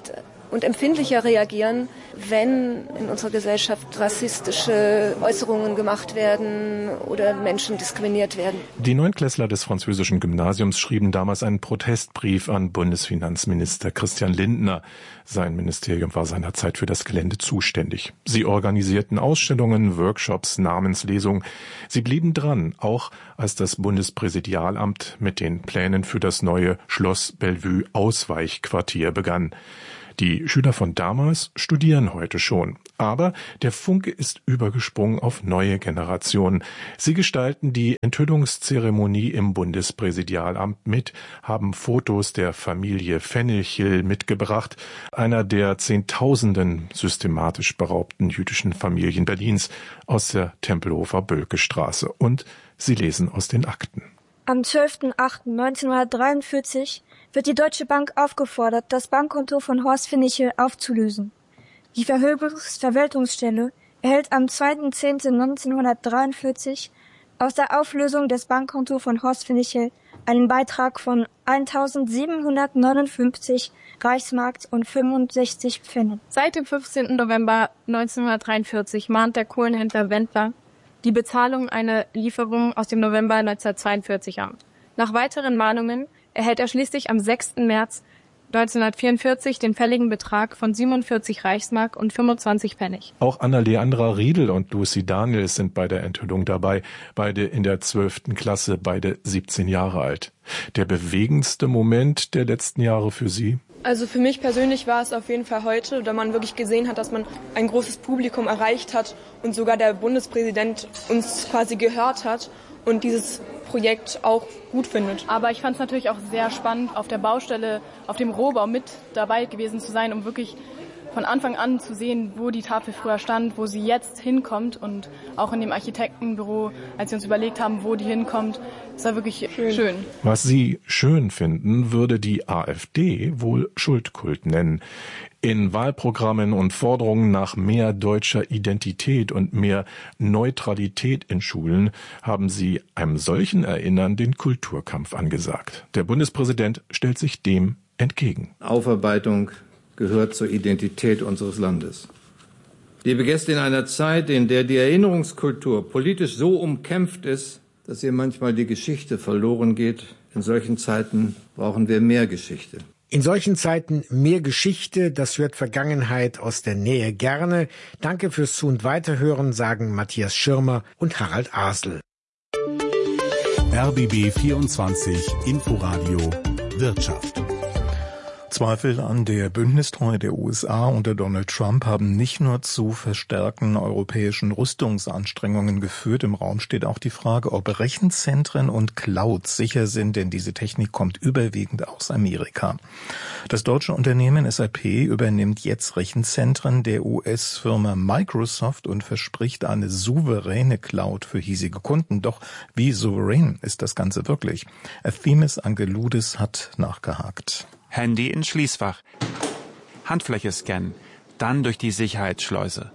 und empfindlicher reagieren, wenn in unserer Gesellschaft rassistische Äußerungen gemacht werden oder Menschen diskriminiert werden. Die Neunklässler des französischen Gymnasiums schrieben damals einen Protestbrief an Bundesfinanzminister Christian Lindner. Sein Ministerium war seinerzeit für das Gelände zuständig. Sie organisierten Ausstellungen, Workshops, Namenslesungen. Sie blieben dran, auch als das Bundespräsidialamt mit den Plänen für das neue Schloss Bellevue Ausweichquartier begann. Die Schüler von damals studieren heute schon. Aber der Funke ist übergesprungen auf neue Generationen. Sie gestalten die Enthüllungszeremonie im Bundespräsidialamt mit, haben Fotos der Familie Fennichel mitgebracht, einer der Zehntausenden systematisch beraubten jüdischen Familien Berlins aus der Tempelhofer Bölkestraße. Und sie lesen aus den Akten. Am 12.08.1943 wird die Deutsche Bank aufgefordert, das Bankkonto von Horst Fennichel aufzulösen. Die Vermögensverwaltungsstelle erhält am 2.10.1943 aus der Auflösung des Bankkontos von Horst Fennichel einen Beitrag von 1.759 Reichsmark und 65 Pfennig. Seit dem 15. November 1943 mahnt der Kohlenhändler Wendler die Bezahlung einer Lieferung aus dem November 1942 an. Nach weiteren Mahnungen erhält er schließlich am 6. März 1944 den fälligen Betrag von 47 Reichsmark und 25 Pfennig. Auch Anna-Leandra Riedel und Lucy Daniels sind bei der Enthüllung dabei, beide in der 12. Klasse, beide 17 Jahre alt. Der bewegendste Moment der letzten Jahre für Sie? Also für mich persönlich war es auf jeden Fall heute, da man wirklich gesehen hat, dass man ein großes Publikum erreicht hat und sogar der Bundespräsident uns quasi gehört hat und dieses Projekt auch gut findet. Aber ich fand es natürlich auch sehr spannend, auf der Baustelle, auf dem Rohbau mit dabei gewesen zu sein, um wirklich von Anfang an zu sehen, wo die Tafel früher stand, wo sie jetzt hinkommt, und auch in dem Architektenbüro, als wir uns überlegt haben, wo die hinkommt, es war wirklich schön. Was Sie schön finden, würde die AfD wohl Schuldkult nennen. In Wahlprogrammen und Forderungen nach mehr deutscher Identität und mehr Neutralität in Schulen haben sie einem solchen Erinnern den Kulturkampf angesagt. Der Bundespräsident stellt sich dem entgegen. Aufarbeitung gehört zur Identität unseres Landes. Liebe Gäste, in einer Zeit, in der die Erinnerungskultur politisch so umkämpft ist, dass ihr manchmal die Geschichte verloren geht, in solchen Zeiten brauchen wir mehr Geschichte. In solchen Zeiten mehr Geschichte, das hört Vergangenheit aus der Nähe gerne. Danke fürs Zu- und Weiterhören, sagen Matthias Schirmer und Harald Asel. RBB 24 Inforadio Wirtschaft. Zweifel an der Bündnistreue der USA unter Donald Trump haben nicht nur zu verstärkten europäischen Rüstungsanstrengungen geführt. Im Raum steht auch die Frage, ob Rechenzentren und Clouds sicher sind, denn diese Technik kommt überwiegend aus Amerika. Das deutsche Unternehmen SAP übernimmt jetzt Rechenzentren der US-Firma Microsoft und verspricht eine souveräne Cloud für hiesige Kunden. Doch wie souverän ist das Ganze wirklich? Themis Angeludis hat nachgehakt. Handy ins Schließfach, Handfläche scannen, dann durch die Sicherheitsschleuse.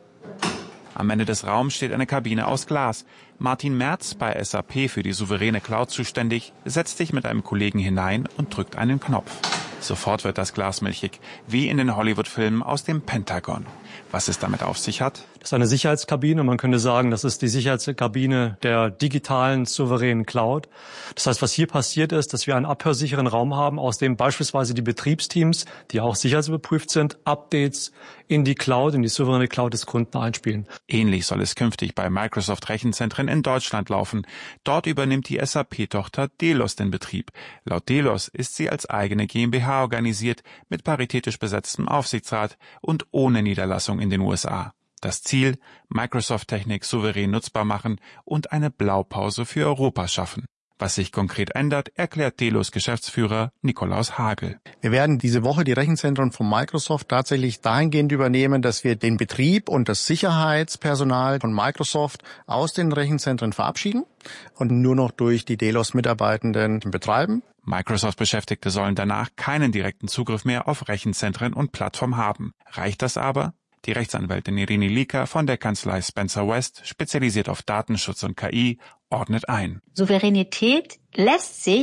Am Ende des Raums steht eine Kabine aus Glas. Martin Merz, bei SAP für die souveräne Cloud zuständig, setzt sich mit einem Kollegen hinein und drückt einen Knopf. Sofort wird das Glas milchig, wie in den Hollywood-Filmen aus dem Pentagon. Was es damit auf sich hat? Das ist eine Sicherheitskabine. Man könnte sagen, das ist die Sicherheitskabine der digitalen, souveränen Cloud. Das heißt, was hier passiert ist, dass wir einen abhörsicheren Raum haben, aus dem beispielsweise die Betriebsteams, die auch sicherheitsüberprüft sind, Updates in die Cloud, in die souveräne Cloud des Kunden einspielen. Ähnlich soll es künftig bei Microsoft Rechenzentren in Deutschland laufen. Dort übernimmt die SAP-Tochter Delos den Betrieb. Laut Delos ist sie als eigene GmbH organisiert, mit paritätisch besetztem Aufsichtsrat und ohne Niederlassung in den USA. Das Ziel: Microsoft-Technik souverän nutzbar machen und eine Blaupause für Europa schaffen. Was sich konkret ändert, erklärt Delos Geschäftsführer Nikolaus Hagel. Wir werden diese Woche die Rechenzentren von Microsoft tatsächlich dahingehend übernehmen, dass wir den Betrieb und das Sicherheitspersonal von Microsoft aus den Rechenzentren verabschieden und nur noch durch die Delos-Mitarbeitenden betreiben. Microsoft-Beschäftigte sollen danach keinen direkten Zugriff mehr auf Rechenzentren und Plattformen haben. Reicht das aber? Die Rechtsanwältin Irene Lieker von der Kanzlei Spencer West, spezialisiert auf Datenschutz und KI, ordnet ein. Souveränität lässt sich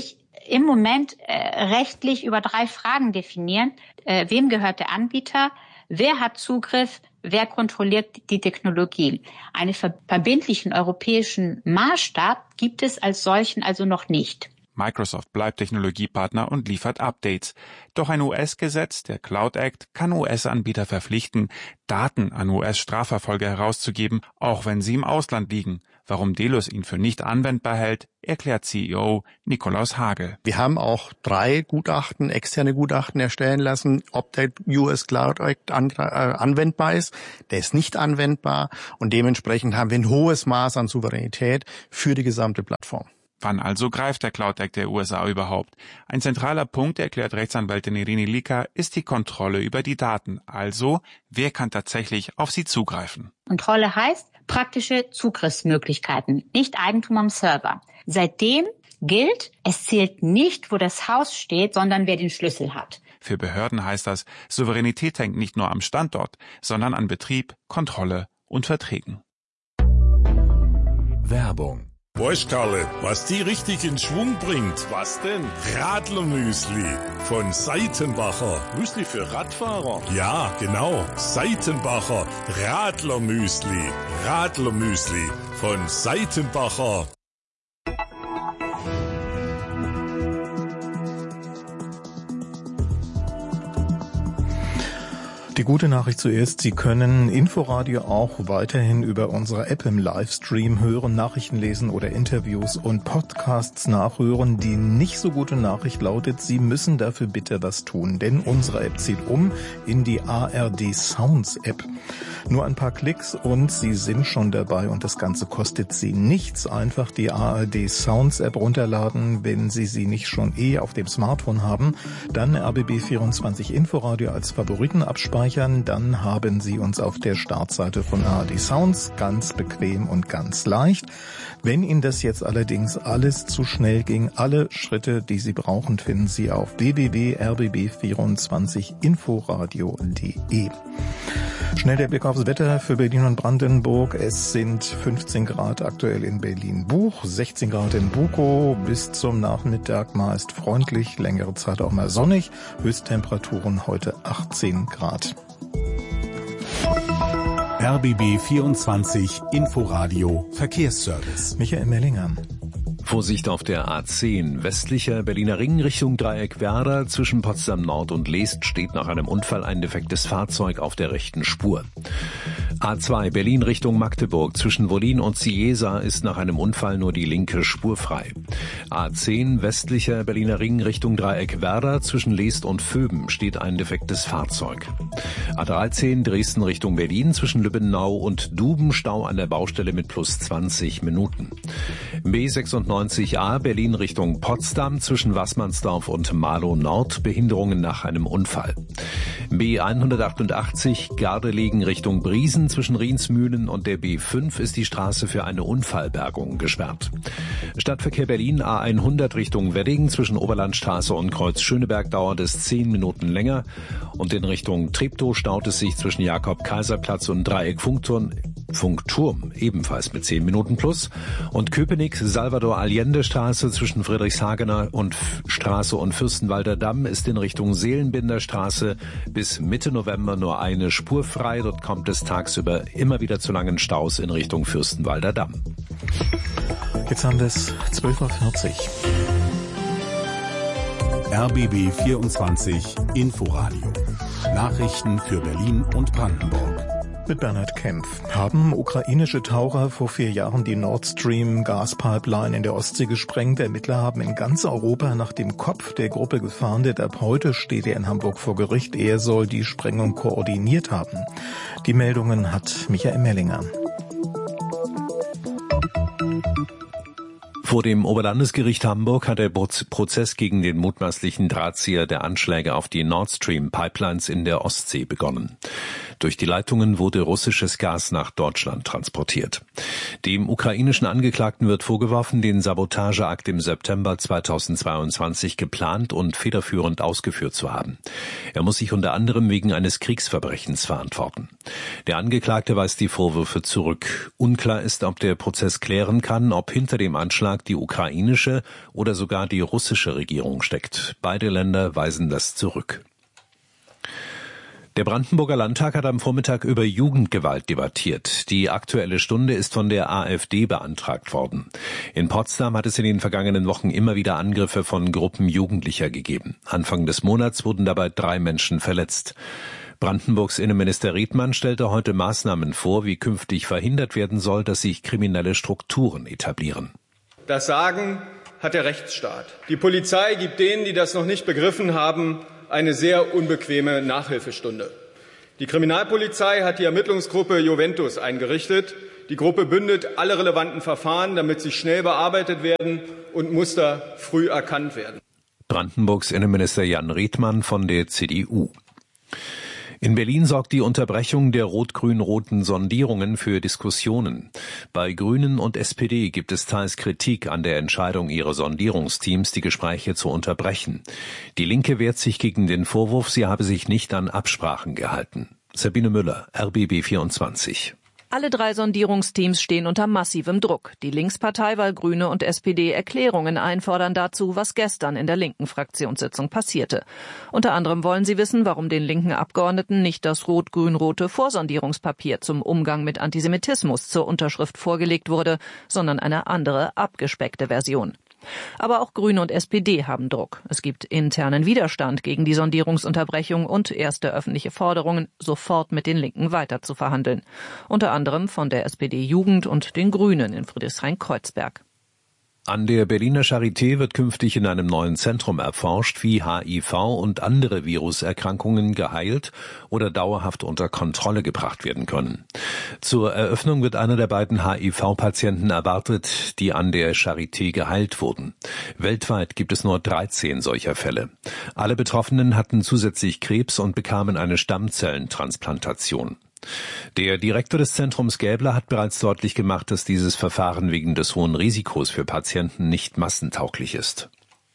im Moment rechtlich über 3 Fragen definieren. Wem gehört der Anbieter? Wer hat Zugriff? Wer kontrolliert die Technologie? Einen verbindlichen europäischen Maßstab gibt es als solchen also noch nicht. Microsoft bleibt Technologiepartner und liefert Updates. Doch ein US-Gesetz, der Cloud Act, kann US-Anbieter verpflichten, Daten an US-Strafverfolger herauszugeben, auch wenn sie im Ausland liegen. Warum Delos ihn für nicht anwendbar hält, erklärt CEO Nikolaus Hagel. Wir haben auch 3 Gutachten, externe Gutachten erstellen lassen, ob der US Cloud Act anwendbar ist. Der ist nicht anwendbar und dementsprechend haben wir ein hohes Maß an Souveränität für die gesamte Plattform. Wann also greift der Cloud Act der USA überhaupt? Ein zentraler Punkt, erklärt Rechtsanwältin Irini Lika, ist die Kontrolle über die Daten. Also, wer kann tatsächlich auf sie zugreifen? Kontrolle heißt praktische Zugriffsmöglichkeiten, nicht Eigentum am Server. Seitdem gilt, es zählt nicht, wo das Haus steht, sondern wer den Schlüssel hat. Für Behörden heißt das, Souveränität hängt nicht nur am Standort, sondern an Betrieb, Kontrolle und Verträgen. Werbung. Weißt Karle, was die richtig in Schwung bringt? Was denn? Radlermüsli von Seitenbacher. Müsli für Radfahrer? Ja, genau. Seitenbacher Radlermüsli. Radlermüsli von Seitenbacher. Die gute Nachricht zuerst, Sie können Inforadio auch weiterhin über unsere App im Livestream hören, Nachrichten lesen oder Interviews und Podcasts nachhören. Die nicht so gute Nachricht lautet, Sie müssen dafür bitte was tun, denn unsere App zieht um in die ARD Sounds App. Nur ein paar Klicks und Sie sind schon dabei und das Ganze kostet Sie nichts. Einfach die ARD Sounds App runterladen, wenn Sie sie nicht schon auf dem Smartphone haben. Dann RBB24 Inforadio als Favoriten abspeichern. Dann haben Sie uns auf der Startseite von ARD Sounds, ganz bequem und ganz leicht. Wenn Ihnen das jetzt allerdings alles zu schnell ging, alle Schritte, die Sie brauchen, finden Sie auf www.rbb24inforadio.de. Schnell der Blick aufs Wetter für Berlin und Brandenburg. Es sind 15 Grad aktuell in Berlin-Buch, 16 Grad in Bukow. Bis zum Nachmittag meist freundlich, längere Zeit auch mal sonnig. Höchsttemperaturen heute 18 Grad. RBB 24 Inforadio Verkehrsservice. Michael Mellinger. Vorsicht auf der A10, westlicher Berliner Ring Richtung Dreieck Werder. Zwischen Potsdam Nord und Leest steht nach einem Unfall ein defektes Fahrzeug auf der rechten Spur. A2 Berlin Richtung Magdeburg. Zwischen Wollin und Ciesa ist nach einem Unfall nur die linke Spur frei. A10 westlicher Berliner Ring Richtung Dreieck Werder. Zwischen Leest und Vöben steht ein defektes Fahrzeug. A13 Dresden Richtung Berlin. Zwischen Lübbenau und Duben Stau an der Baustelle mit plus 20 Minuten. B96A Berlin Richtung Potsdam. Zwischen Waßmannsdorf und Marlow Nord Behinderungen nach einem Unfall. B188 Gardelegen Richtung Briesen. Zwischen Riensmühlen und der B5 ist die Straße für eine Unfallbergung gesperrt. Stadtverkehr Berlin A100 Richtung Wedding. Zwischen Oberlandstraße und Kreuz Schöneberg dauert es 10 Minuten länger. Und in Richtung Treptow staut es sich zwischen Jakob-Kaiser-Platz und Dreieck Funkturm ebenfalls mit 10 Minuten plus. Und Köpenick Salvador-Allende-Straße zwischen Friedrichshagener und Straße und Fürstenwalder Damm ist in Richtung Seelenbinder Straße bis Mitte November nur eine Spur frei. Dort kommt es tagsüber immer wieder zu langen Staus in Richtung Fürstenwalder Damm. Jetzt haben wir es 12.40 Uhr. RBB 24 Inforadio. Nachrichten für Berlin und Brandenburg. Mit Bernhard Kempf. Haben ukrainische Taucher vor 4 Jahren die Nord Stream Gaspipeline in der Ostsee gesprengt. Ermittler haben in ganz Europa nach dem Kopf der Gruppe gefahndet. Ab heute steht er in Hamburg vor Gericht. Er soll die Sprengung koordiniert haben. Die Meldungen hat Michael Mellinger. Vor dem Oberlandesgericht Hamburg hat der Prozess gegen den mutmaßlichen Drahtzieher der Anschläge auf die Nord Stream Pipelines in der Ostsee begonnen. Durch die Leitungen wurde russisches Gas nach Deutschland transportiert. Dem ukrainischen Angeklagten wird vorgeworfen, den Sabotageakt im September 2022 geplant und federführend ausgeführt zu haben. Er muss sich unter anderem wegen eines Kriegsverbrechens verantworten. Der Angeklagte weist die Vorwürfe zurück. Unklar ist, ob der Prozess klären kann, ob hinter dem Anschlag die ukrainische oder sogar die russische Regierung steckt. Beide Länder weisen das zurück. Der Brandenburger Landtag hat am Vormittag über Jugendgewalt debattiert. Die Aktuelle Stunde ist von der AfD beantragt worden. In Potsdam hat es in den vergangenen Wochen immer wieder Angriffe von Gruppen Jugendlicher gegeben. Anfang des Monats wurden dabei 3 Menschen verletzt. Brandenburgs Innenminister Riethmann stellte heute Maßnahmen vor, wie künftig verhindert werden soll, dass sich kriminelle Strukturen etablieren. Das Sagen hat der Rechtsstaat. Die Polizei gibt denen, die das noch nicht begriffen haben, eine sehr unbequeme Nachhilfestunde. Die Kriminalpolizei hat die Ermittlungsgruppe Juventus eingerichtet. Die Gruppe bündet alle relevanten Verfahren, damit sie schnell bearbeitet werden und Muster früh erkannt werden. Brandenburgs Innenminister Jan Riethmann von der CDU. In Berlin sorgt die Unterbrechung der rot-grün-roten Sondierungen für Diskussionen. Bei Grünen und SPD gibt es teils Kritik an der Entscheidung ihrer Sondierungsteams, die Gespräche zu unterbrechen. Die Linke wehrt sich gegen den Vorwurf, sie habe sich nicht an Absprachen gehalten. Sabine Müller, RBB 24. Alle 3 Sondierungsteams stehen unter massivem Druck. Die Linkspartei, weil Grüne und SPD Erklärungen einfordern dazu, was gestern in der linken Fraktionssitzung passierte. Unter anderem wollen sie wissen, warum den linken Abgeordneten nicht das rot-grün-rote Vorsondierungspapier zum Umgang mit Antisemitismus zur Unterschrift vorgelegt wurde, sondern eine andere, abgespeckte Version. Aber auch Grüne und SPD haben Druck. Es gibt internen Widerstand gegen die Sondierungsunterbrechung und erste öffentliche Forderungen, sofort mit den Linken weiter zu verhandeln. Unter anderem von der SPD-Jugend und den Grünen in Friedrichshain-Kreuzberg. An der Berliner Charité wird künftig in einem neuen Zentrum erforscht, wie HIV und andere Viruserkrankungen geheilt oder dauerhaft unter Kontrolle gebracht werden können. Zur Eröffnung wird einer der beiden HIV-Patienten erwartet, die an der Charité geheilt wurden. Weltweit gibt es nur 13 solcher Fälle. Alle Betroffenen hatten zusätzlich Krebs und bekamen eine Stammzellentransplantation. Der Direktor des Zentrums Gäbler hat bereits deutlich gemacht, dass dieses Verfahren wegen des hohen Risikos für Patienten nicht massentauglich ist.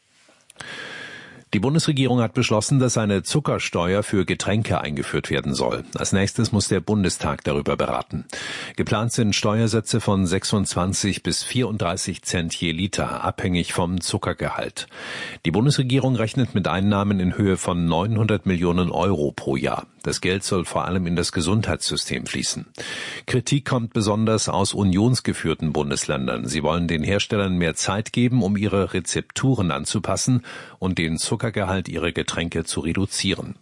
Die Bundesregierung hat beschlossen, dass eine Zuckersteuer für Getränke eingeführt werden soll. Als nächstes muss der Bundestag darüber beraten. Geplant sind Steuersätze von 26 bis 34 Cent je Liter, abhängig vom Zuckergehalt. Die Bundesregierung rechnet mit Einnahmen in Höhe von 900 Millionen Euro pro Jahr. Das Geld soll vor allem in das Gesundheitssystem fließen. Kritik kommt besonders aus unionsgeführten Bundesländern. Sie wollen den Herstellern mehr Zeit geben, um ihre Rezepturen anzupassen und den Zuckergehalt ihrer Getränke zu reduzieren.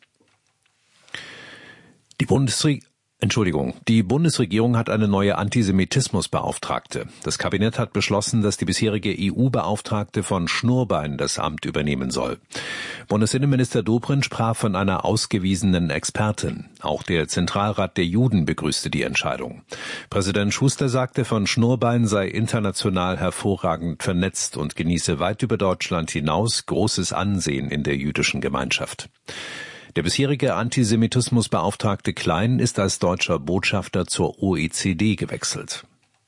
Die Bundesregierung hat eine neue Antisemitismusbeauftragte. Das Kabinett hat beschlossen, dass die bisherige EU-Beauftragte von Schnurbein das Amt übernehmen soll. Bundesinnenminister Dobrindt sprach von einer ausgewiesenen Expertin. Auch der Zentralrat der Juden begrüßte die Entscheidung. Präsident Schuster sagte, von Schnurbein sei international hervorragend vernetzt und genieße weit über Deutschland hinaus großes Ansehen in der jüdischen Gemeinschaft. Der bisherige Antisemitismusbeauftragte Klein ist als deutscher Botschafter zur OECD gewechselt.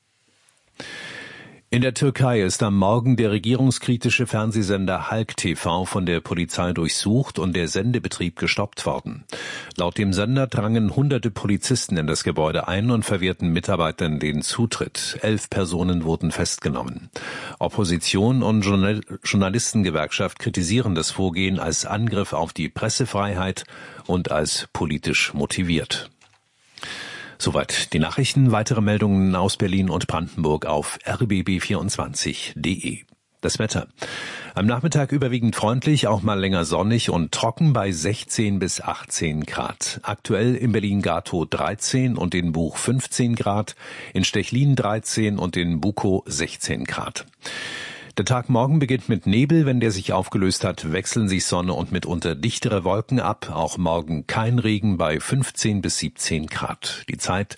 In der Türkei ist am Morgen der regierungskritische Fernsehsender Halk TV von der Polizei durchsucht und der Sendebetrieb gestoppt worden. Laut dem Sender drangen hunderte Polizisten in das Gebäude ein und verwehrten Mitarbeitern den Zutritt. 11 Personen wurden festgenommen. Opposition und Journalistengewerkschaft kritisieren das Vorgehen als Angriff auf die Pressefreiheit und als politisch motiviert. Soweit die Nachrichten. Weitere Meldungen aus Berlin und Brandenburg auf rbb24.de. Das Wetter. Am Nachmittag überwiegend freundlich, auch mal länger sonnig und trocken bei 16 bis 18 Grad. Aktuell in Berlin-Gatow 13 und in Buch 15 Grad, in Stechlin 13 und in Bukow 16 Grad. Der Tag morgen beginnt mit Nebel, wenn der sich aufgelöst hat, wechseln sich Sonne und mitunter dichtere Wolken ab. Auch morgen kein Regen bei 15 bis 17 Grad. Die Zeit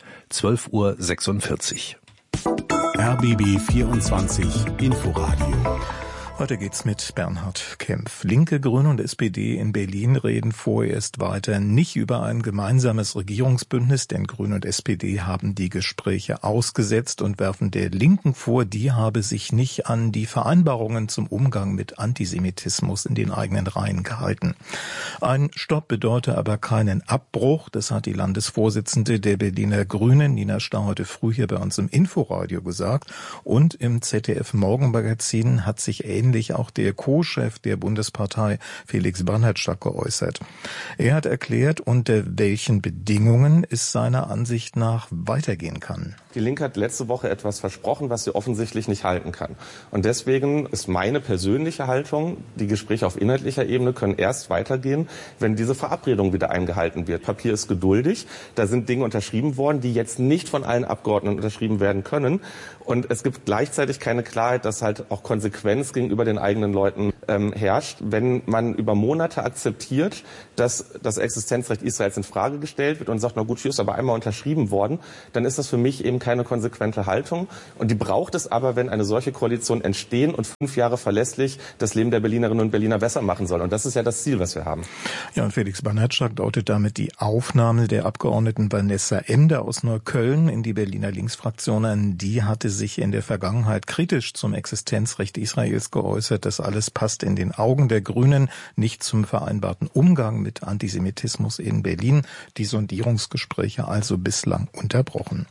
12:46 Uhr. RBB 24 Inforadio. Heute geht's mit Bernhard Kempf. Linke, Grüne und SPD in Berlin reden vorerst weiter nicht über ein gemeinsames Regierungsbündnis, denn Grüne und SPD haben die Gespräche ausgesetzt und werfen der Linken vor, die habe sich nicht an die Vereinbarungen zum Umgang mit Antisemitismus in den eigenen Reihen gehalten. Ein Stopp bedeutet aber keinen Abbruch, das hat die Landesvorsitzende der Berliner Grünen, Nina Starr, heute früh hier bei uns im Inforadio gesagt. Und im ZDF-Morgenmagazin hat sich ähnlich auch der Co-Chef der Bundespartei Felix Bernhardschack geäußert. Er hat erklärt, unter welchen Bedingungen es seiner Ansicht nach weitergehen kann. Die Linke hat letzte Woche etwas versprochen, was sie offensichtlich nicht halten kann. Und deswegen ist meine persönliche Haltung, die Gespräche auf inhaltlicher Ebene können erst weitergehen, wenn diese Verabredung wieder eingehalten wird. Papier ist geduldig, da sind Dinge unterschrieben worden, die jetzt nicht von allen Abgeordneten unterschrieben werden können. Und es gibt gleichzeitig keine Klarheit, dass halt auch Konsequenz gegenüber den eigenen Leuten herrscht. Wenn man über Monate akzeptiert, dass das Existenzrecht Israels in Frage gestellt wird und sagt, na gut, hier ist aber einmal unterschrieben worden, dann ist das für mich eben keine konsequente Haltung. Und die braucht es aber, wenn eine solche Koalition entstehen und 5 Jahre verlässlich das Leben der Berlinerinnen und Berliner besser machen soll. Und das ist ja das Ziel, was wir haben. Ja, und Felix Bernhardschack deutet damit die Aufnahme der Abgeordneten Vanessa Emder aus Neukölln in die Berliner Linksfraktion an. Die hatte sich in der Vergangenheit kritisch zum Existenzrecht Israels geäußert. Das alles passt in den Augen der Grünen nicht zum vereinbarten Umgang mit Antisemitismus in Berlin. Die Sondierungsgespräche also bislang unterbrochen.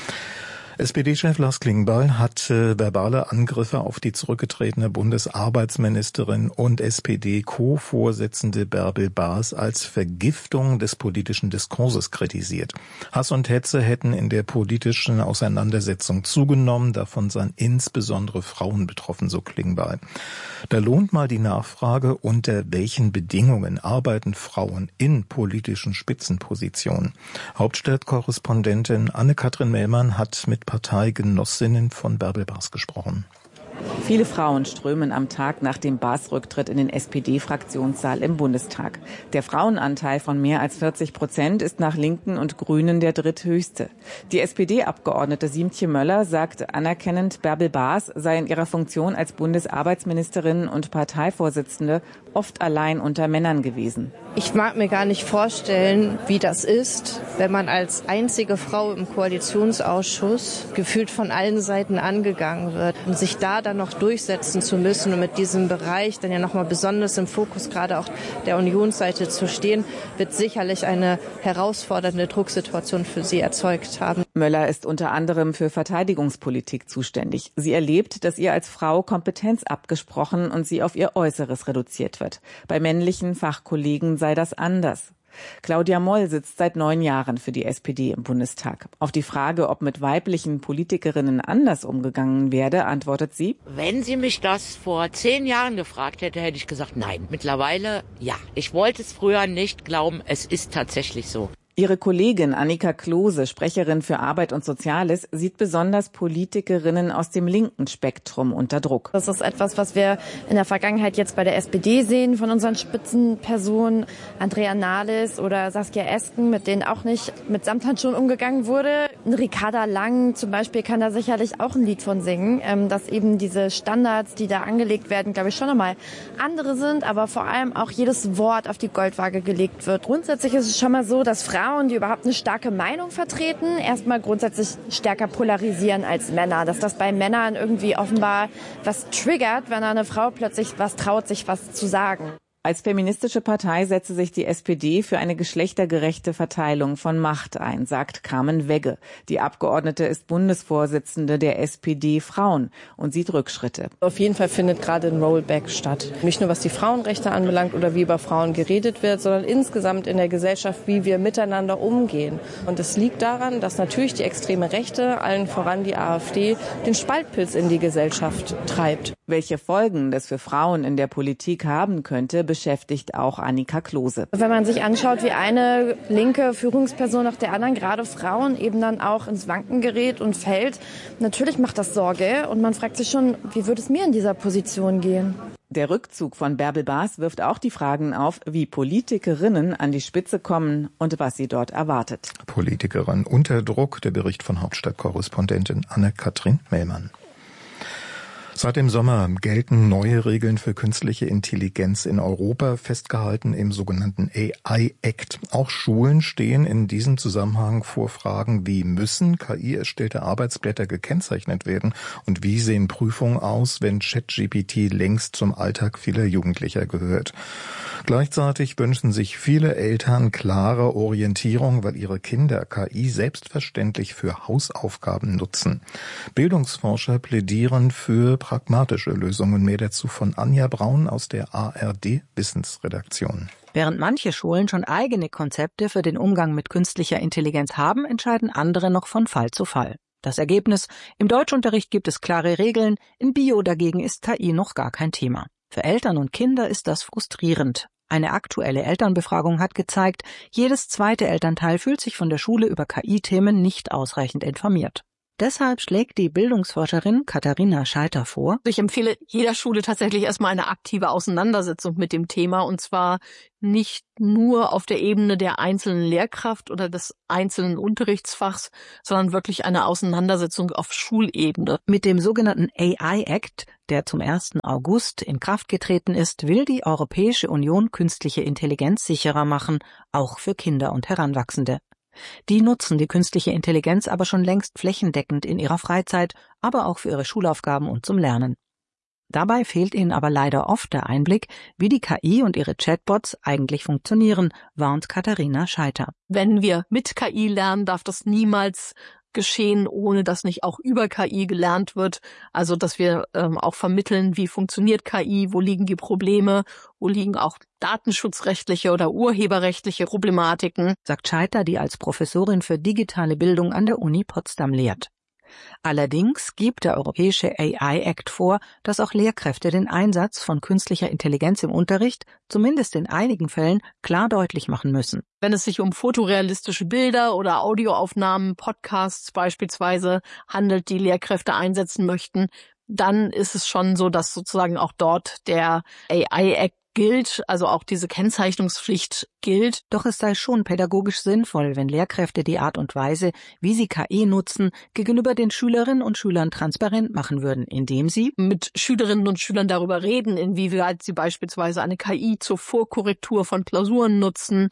SPD-Chef Lars Klingbeil hat verbale Angriffe auf die zurückgetretene Bundesarbeitsministerin und SPD-Co-Vorsitzende Bärbel Baas als Vergiftung des politischen Diskurses kritisiert. Hass und Hetze hätten in der politischen Auseinandersetzung zugenommen, davon seien insbesondere Frauen betroffen, so Klingbeil. Da lohnt mal die Nachfrage, unter welchen Bedingungen arbeiten Frauen in politischen Spitzenpositionen. Hauptstadtkorrespondentin Anne-Kathrin Mellmann hat mit Parteigenossinnen von Bärbel Baas gesprochen. Viele Frauen strömen am Tag nach dem Baas-Rücktritt in den SPD-Fraktionssaal im Bundestag. Der Frauenanteil von mehr als 40% ist nach Linken und Grünen der dritthöchste. Die SPD-Abgeordnete Siemtje Möller sagt anerkennend, Bärbel Baas sei in ihrer Funktion als Bundesarbeitsministerin und Parteivorsitzende oft allein unter Männern gewesen. Ich mag mir gar nicht vorstellen, wie das ist, wenn man als einzige Frau im Koalitionsausschuss gefühlt von allen Seiten angegangen wird und sich da dann noch durchsetzen zu müssen und mit diesem Bereich dann ja nochmal besonders im Fokus gerade auch der Unionsseite zu stehen, wird sicherlich eine herausfordernde Drucksituation für sie erzeugt haben. Möller ist unter anderem für Verteidigungspolitik zuständig. Sie erlebt, dass ihr als Frau Kompetenz abgesprochen und sie auf ihr Äußeres reduziert wird. Bei männlichen Fachkollegen sei das anders. Claudia Moll sitzt seit 9 Jahren für die SPD im Bundestag. Auf die Frage, ob mit weiblichen Politikerinnen anders umgegangen werde, antwortet sie: Wenn sie mich das vor 10 Jahren gefragt hätte, hätte ich gesagt, nein. Mittlerweile, ja. Ich wollte es früher nicht glauben, es ist tatsächlich so. Ihre Kollegin Annika Klose, Sprecherin für Arbeit und Soziales, sieht besonders Politikerinnen aus dem linken Spektrum unter Druck. Das ist etwas, was wir in der Vergangenheit jetzt bei der SPD sehen von unseren Spitzenpersonen, Andrea Nahles oder Saskia Esken, mit denen auch nicht mit Samthandschuhen umgegangen wurde. Ricarda Lang zum Beispiel kann da sicherlich auch ein Lied von singen, dass eben diese Standards, die da angelegt werden, glaube ich, schon einmal andere sind, aber vor allem auch jedes Wort auf die Goldwaage gelegt wird. Grundsätzlich ist es schon mal so, dass Frauen, die überhaupt eine starke Meinung vertreten, erstmal grundsätzlich stärker polarisieren als Männer. Dass das bei Männern irgendwie offenbar was triggert, wenn eine Frau plötzlich was traut, sich was zu sagen. Als feministische Partei setze sich die SPD für eine geschlechtergerechte Verteilung von Macht ein, sagt Carmen Wegge. Die Abgeordnete ist Bundesvorsitzende der SPD Frauen und sieht Rückschritte. Auf jeden Fall findet gerade ein Rollback statt. Nicht nur was die Frauenrechte anbelangt oder wie über Frauen geredet wird, sondern insgesamt in der Gesellschaft, wie wir miteinander umgehen. Und es liegt daran, dass natürlich die extreme Rechte, allen voran die AfD, den Spaltpilz in die Gesellschaft treibt. Welche Folgen das für Frauen in der Politik haben könnte, beschäftigt auch Annika Klose. Wenn man sich anschaut, wie eine linke Führungsperson nach der anderen, gerade Frauen, eben dann auch ins Wanken gerät und fällt, natürlich macht das Sorge. Und man fragt sich schon, wie würde es mir in dieser Position gehen? Der Rückzug von Bärbel Baas wirft auch die Fragen auf, wie Politikerinnen an die Spitze kommen und was sie dort erwartet. Politikerin unter Druck, der Bericht von Hauptstadtkorrespondentin Anne-Kathrin Mellmann. Seit dem Sommer gelten neue Regeln für künstliche Intelligenz in Europa, festgehalten im sogenannten AI Act. Auch Schulen stehen in diesem Zusammenhang vor Fragen wie: Müssen KI-erstellte Arbeitsblätter gekennzeichnet werden und wie sehen Prüfungen aus, wenn ChatGPT längst zum Alltag vieler Jugendlicher gehört? Gleichzeitig wünschen sich viele Eltern klare Orientierung, weil ihre Kinder KI selbstverständlich für Hausaufgaben nutzen. Bildungsforscher plädieren für pragmatische Lösungen. Mehr dazu von Anja Braun aus der ARD-Wissensredaktion. Während manche Schulen schon eigene Konzepte für den Umgang mit künstlicher Intelligenz haben, entscheiden andere noch von Fall zu Fall. Das Ergebnis: Im Deutschunterricht gibt es klare Regeln, in Bio dagegen ist KI noch gar kein Thema. Für Eltern und Kinder ist das frustrierend. Eine aktuelle Elternbefragung hat gezeigt, jedes zweite Elternteil fühlt sich von der Schule über KI-Themen nicht ausreichend informiert. Deshalb schlägt die Bildungsforscherin Katharina Scheiter vor: Ich empfehle jeder Schule tatsächlich erstmal eine aktive Auseinandersetzung mit dem Thema, und zwar nicht nur auf der Ebene der einzelnen Lehrkraft oder des einzelnen Unterrichtsfachs, sondern wirklich eine Auseinandersetzung auf Schulebene. Mit dem sogenannten AI Act, der zum 1. August in Kraft getreten ist, will die Europäische Union künstliche Intelligenz sicherer machen, auch für Kinder und Heranwachsende. Die nutzen die künstliche Intelligenz aber schon längst flächendeckend in ihrer Freizeit, aber auch für ihre Schulaufgaben und zum Lernen. Dabei fehlt ihnen aber leider oft der Einblick, wie die KI und ihre Chatbots eigentlich funktionieren, warnt Katharina Scheiter. Wenn wir mit KI lernen, darf das niemals geschehen, ohne dass nicht auch über KI gelernt wird. Also dass wir auch vermitteln, wie funktioniert KI, wo liegen die Probleme, wo liegen auch datenschutzrechtliche oder urheberrechtliche Problematiken, sagt Scheiter, die als Professorin für digitale Bildung an der Uni Potsdam lehrt. Allerdings gibt der Europäische AI Act vor, dass auch Lehrkräfte den Einsatz von künstlicher Intelligenz im Unterricht, zumindest in einigen Fällen, klar deutlich machen müssen. Wenn es sich um fotorealistische Bilder oder Audioaufnahmen, Podcasts beispielsweise handelt, die Lehrkräfte einsetzen möchten, dann ist es schon so, dass sozusagen auch dort der AI Act gilt, also auch diese Kennzeichnungspflicht gilt. Doch es sei schon pädagogisch sinnvoll, wenn Lehrkräfte die Art und Weise, wie sie KI nutzen, gegenüber den Schülerinnen und Schülern transparent machen würden, indem sie mit Schülerinnen und Schülern darüber reden, inwieweit sie beispielsweise eine KI zur Vorkorrektur von Klausuren nutzen,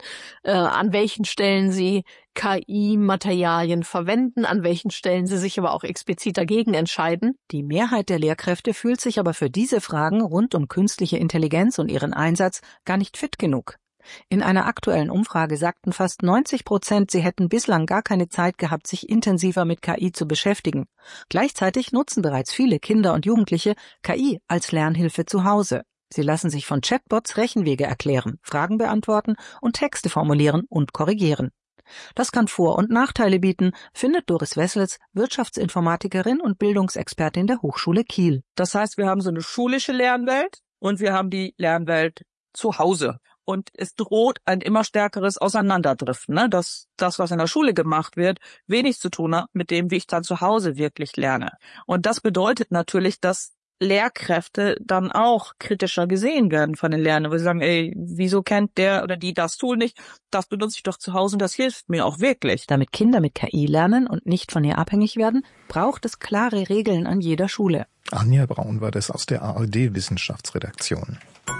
an welchen Stellen sie KI-Materialien verwenden, an welchen Stellen sie sich aber auch explizit dagegen entscheiden. Die Mehrheit der Lehrkräfte fühlt sich aber für diese Fragen rund um künstliche Intelligenz und ihren Einsatz gar nicht fit genug. In einer aktuellen Umfrage sagten fast 90%, sie hätten bislang gar keine Zeit gehabt, sich intensiver mit KI zu beschäftigen. Gleichzeitig nutzen bereits viele Kinder und Jugendliche KI als Lernhilfe zu Hause. Sie lassen sich von Chatbots Rechenwege erklären, Fragen beantworten und Texte formulieren und korrigieren. Das kann Vor- und Nachteile bieten, findet Doris Wessels, Wirtschaftsinformatikerin und Bildungsexpertin der Hochschule Kiel. Das heißt, wir haben so eine schulische Lernwelt und wir haben die Lernwelt zu Hause. Und es droht ein immer stärkeres Auseinanderdriften, ne? Dass das, was in der Schule gemacht wird, wenig zu tun hat mit dem, wie ich dann zu Hause wirklich lerne. Und das bedeutet natürlich, dass Lehrkräfte dann auch kritischer gesehen werden von den Lernenden, wo sie sagen, ey, wieso kennt der oder die das Tool nicht? Das benutze ich doch zu Hause und das hilft mir auch wirklich. Damit Kinder mit KI lernen und nicht von ihr abhängig werden, braucht es klare Regeln an jeder Schule. Anja Braun war das aus der ARD-Wissenschaftsredaktion.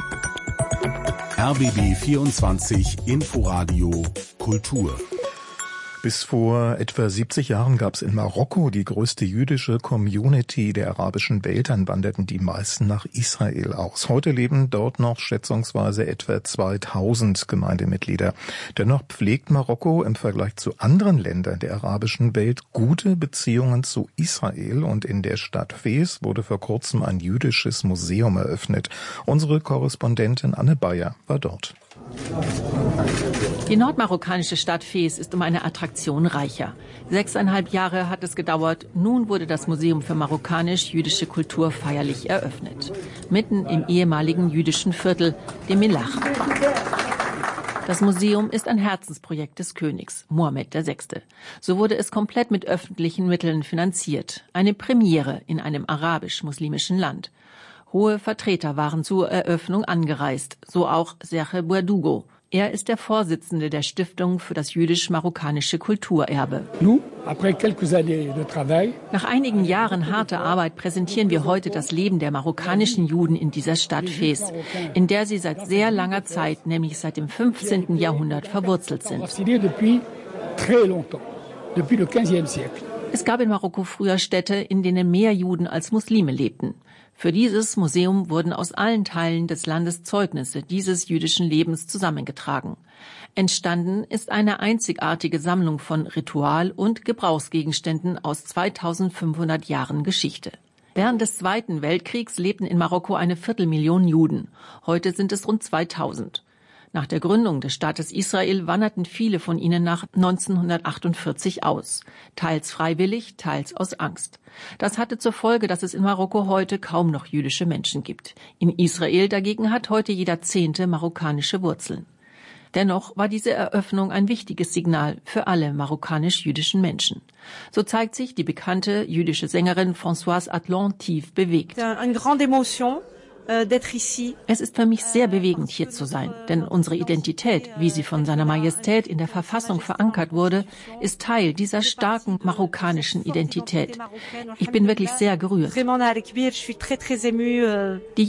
RBB 24 Inforadio Kultur. Bis vor etwa 70 Jahren gab es in Marokko die größte jüdische Community der arabischen Welt. Dann wanderten die meisten nach Israel aus. Heute leben dort noch schätzungsweise etwa 2000 Gemeindemitglieder. Dennoch pflegt Marokko im Vergleich zu anderen Ländern der arabischen Welt gute Beziehungen zu Israel. Und in der Stadt Fez wurde vor kurzem ein jüdisches Museum eröffnet. Unsere Korrespondentin Anne Bayer war dort. Die nordmarokkanische Stadt Fez ist um eine Attraktion reicher. 6,5 Jahre hat es gedauert. Nun wurde das Museum für marokkanisch-jüdische Kultur feierlich eröffnet. Mitten im ehemaligen jüdischen Viertel, dem Melach. Das Museum ist ein Herzensprojekt des Königs, Mohammed VI. So wurde es komplett mit öffentlichen Mitteln finanziert. Eine Premiere in einem arabisch-muslimischen Land. Hohe Vertreter waren zur Eröffnung angereist, so auch Serge Bouadougo. Er ist der Vorsitzende der Stiftung für das jüdisch-marokkanische Kulturerbe. Nach einigen Jahren harter Arbeit präsentieren wir heute das Leben der marokkanischen Juden in dieser Stadt Fez, in der sie seit sehr langer Zeit, nämlich seit dem 15. Jahrhundert, verwurzelt sind. Es gab in Marokko früher Städte, in denen mehr Juden als Muslime lebten. Für dieses Museum wurden aus allen Teilen des Landes Zeugnisse dieses jüdischen Lebens zusammengetragen. Entstanden ist eine einzigartige Sammlung von Ritual- und Gebrauchsgegenständen aus 2500 Jahren Geschichte. Während des Zweiten Weltkriegs lebten in Marokko 250.000 Juden. Heute sind es rund 2000. Nach der Gründung des Staates Israel wanderten viele von ihnen nach 1948 aus. Teils freiwillig, teils aus Angst. Das hatte zur Folge, dass es in Marokko heute kaum noch jüdische Menschen gibt. In Israel dagegen hat heute jeder 10. marokkanische Wurzeln. Dennoch war diese Eröffnung ein wichtiges Signal für alle marokkanisch-jüdischen Menschen. So zeigt sich die bekannte jüdische Sängerin Françoise Atlan tief bewegt. Es ist für mich sehr bewegend, hier zu sein, denn unsere Identität, wie sie von seiner Majestät in der Verfassung verankert wurde, ist Teil dieser starken marokkanischen Identität. Ich bin wirklich sehr gerührt. Die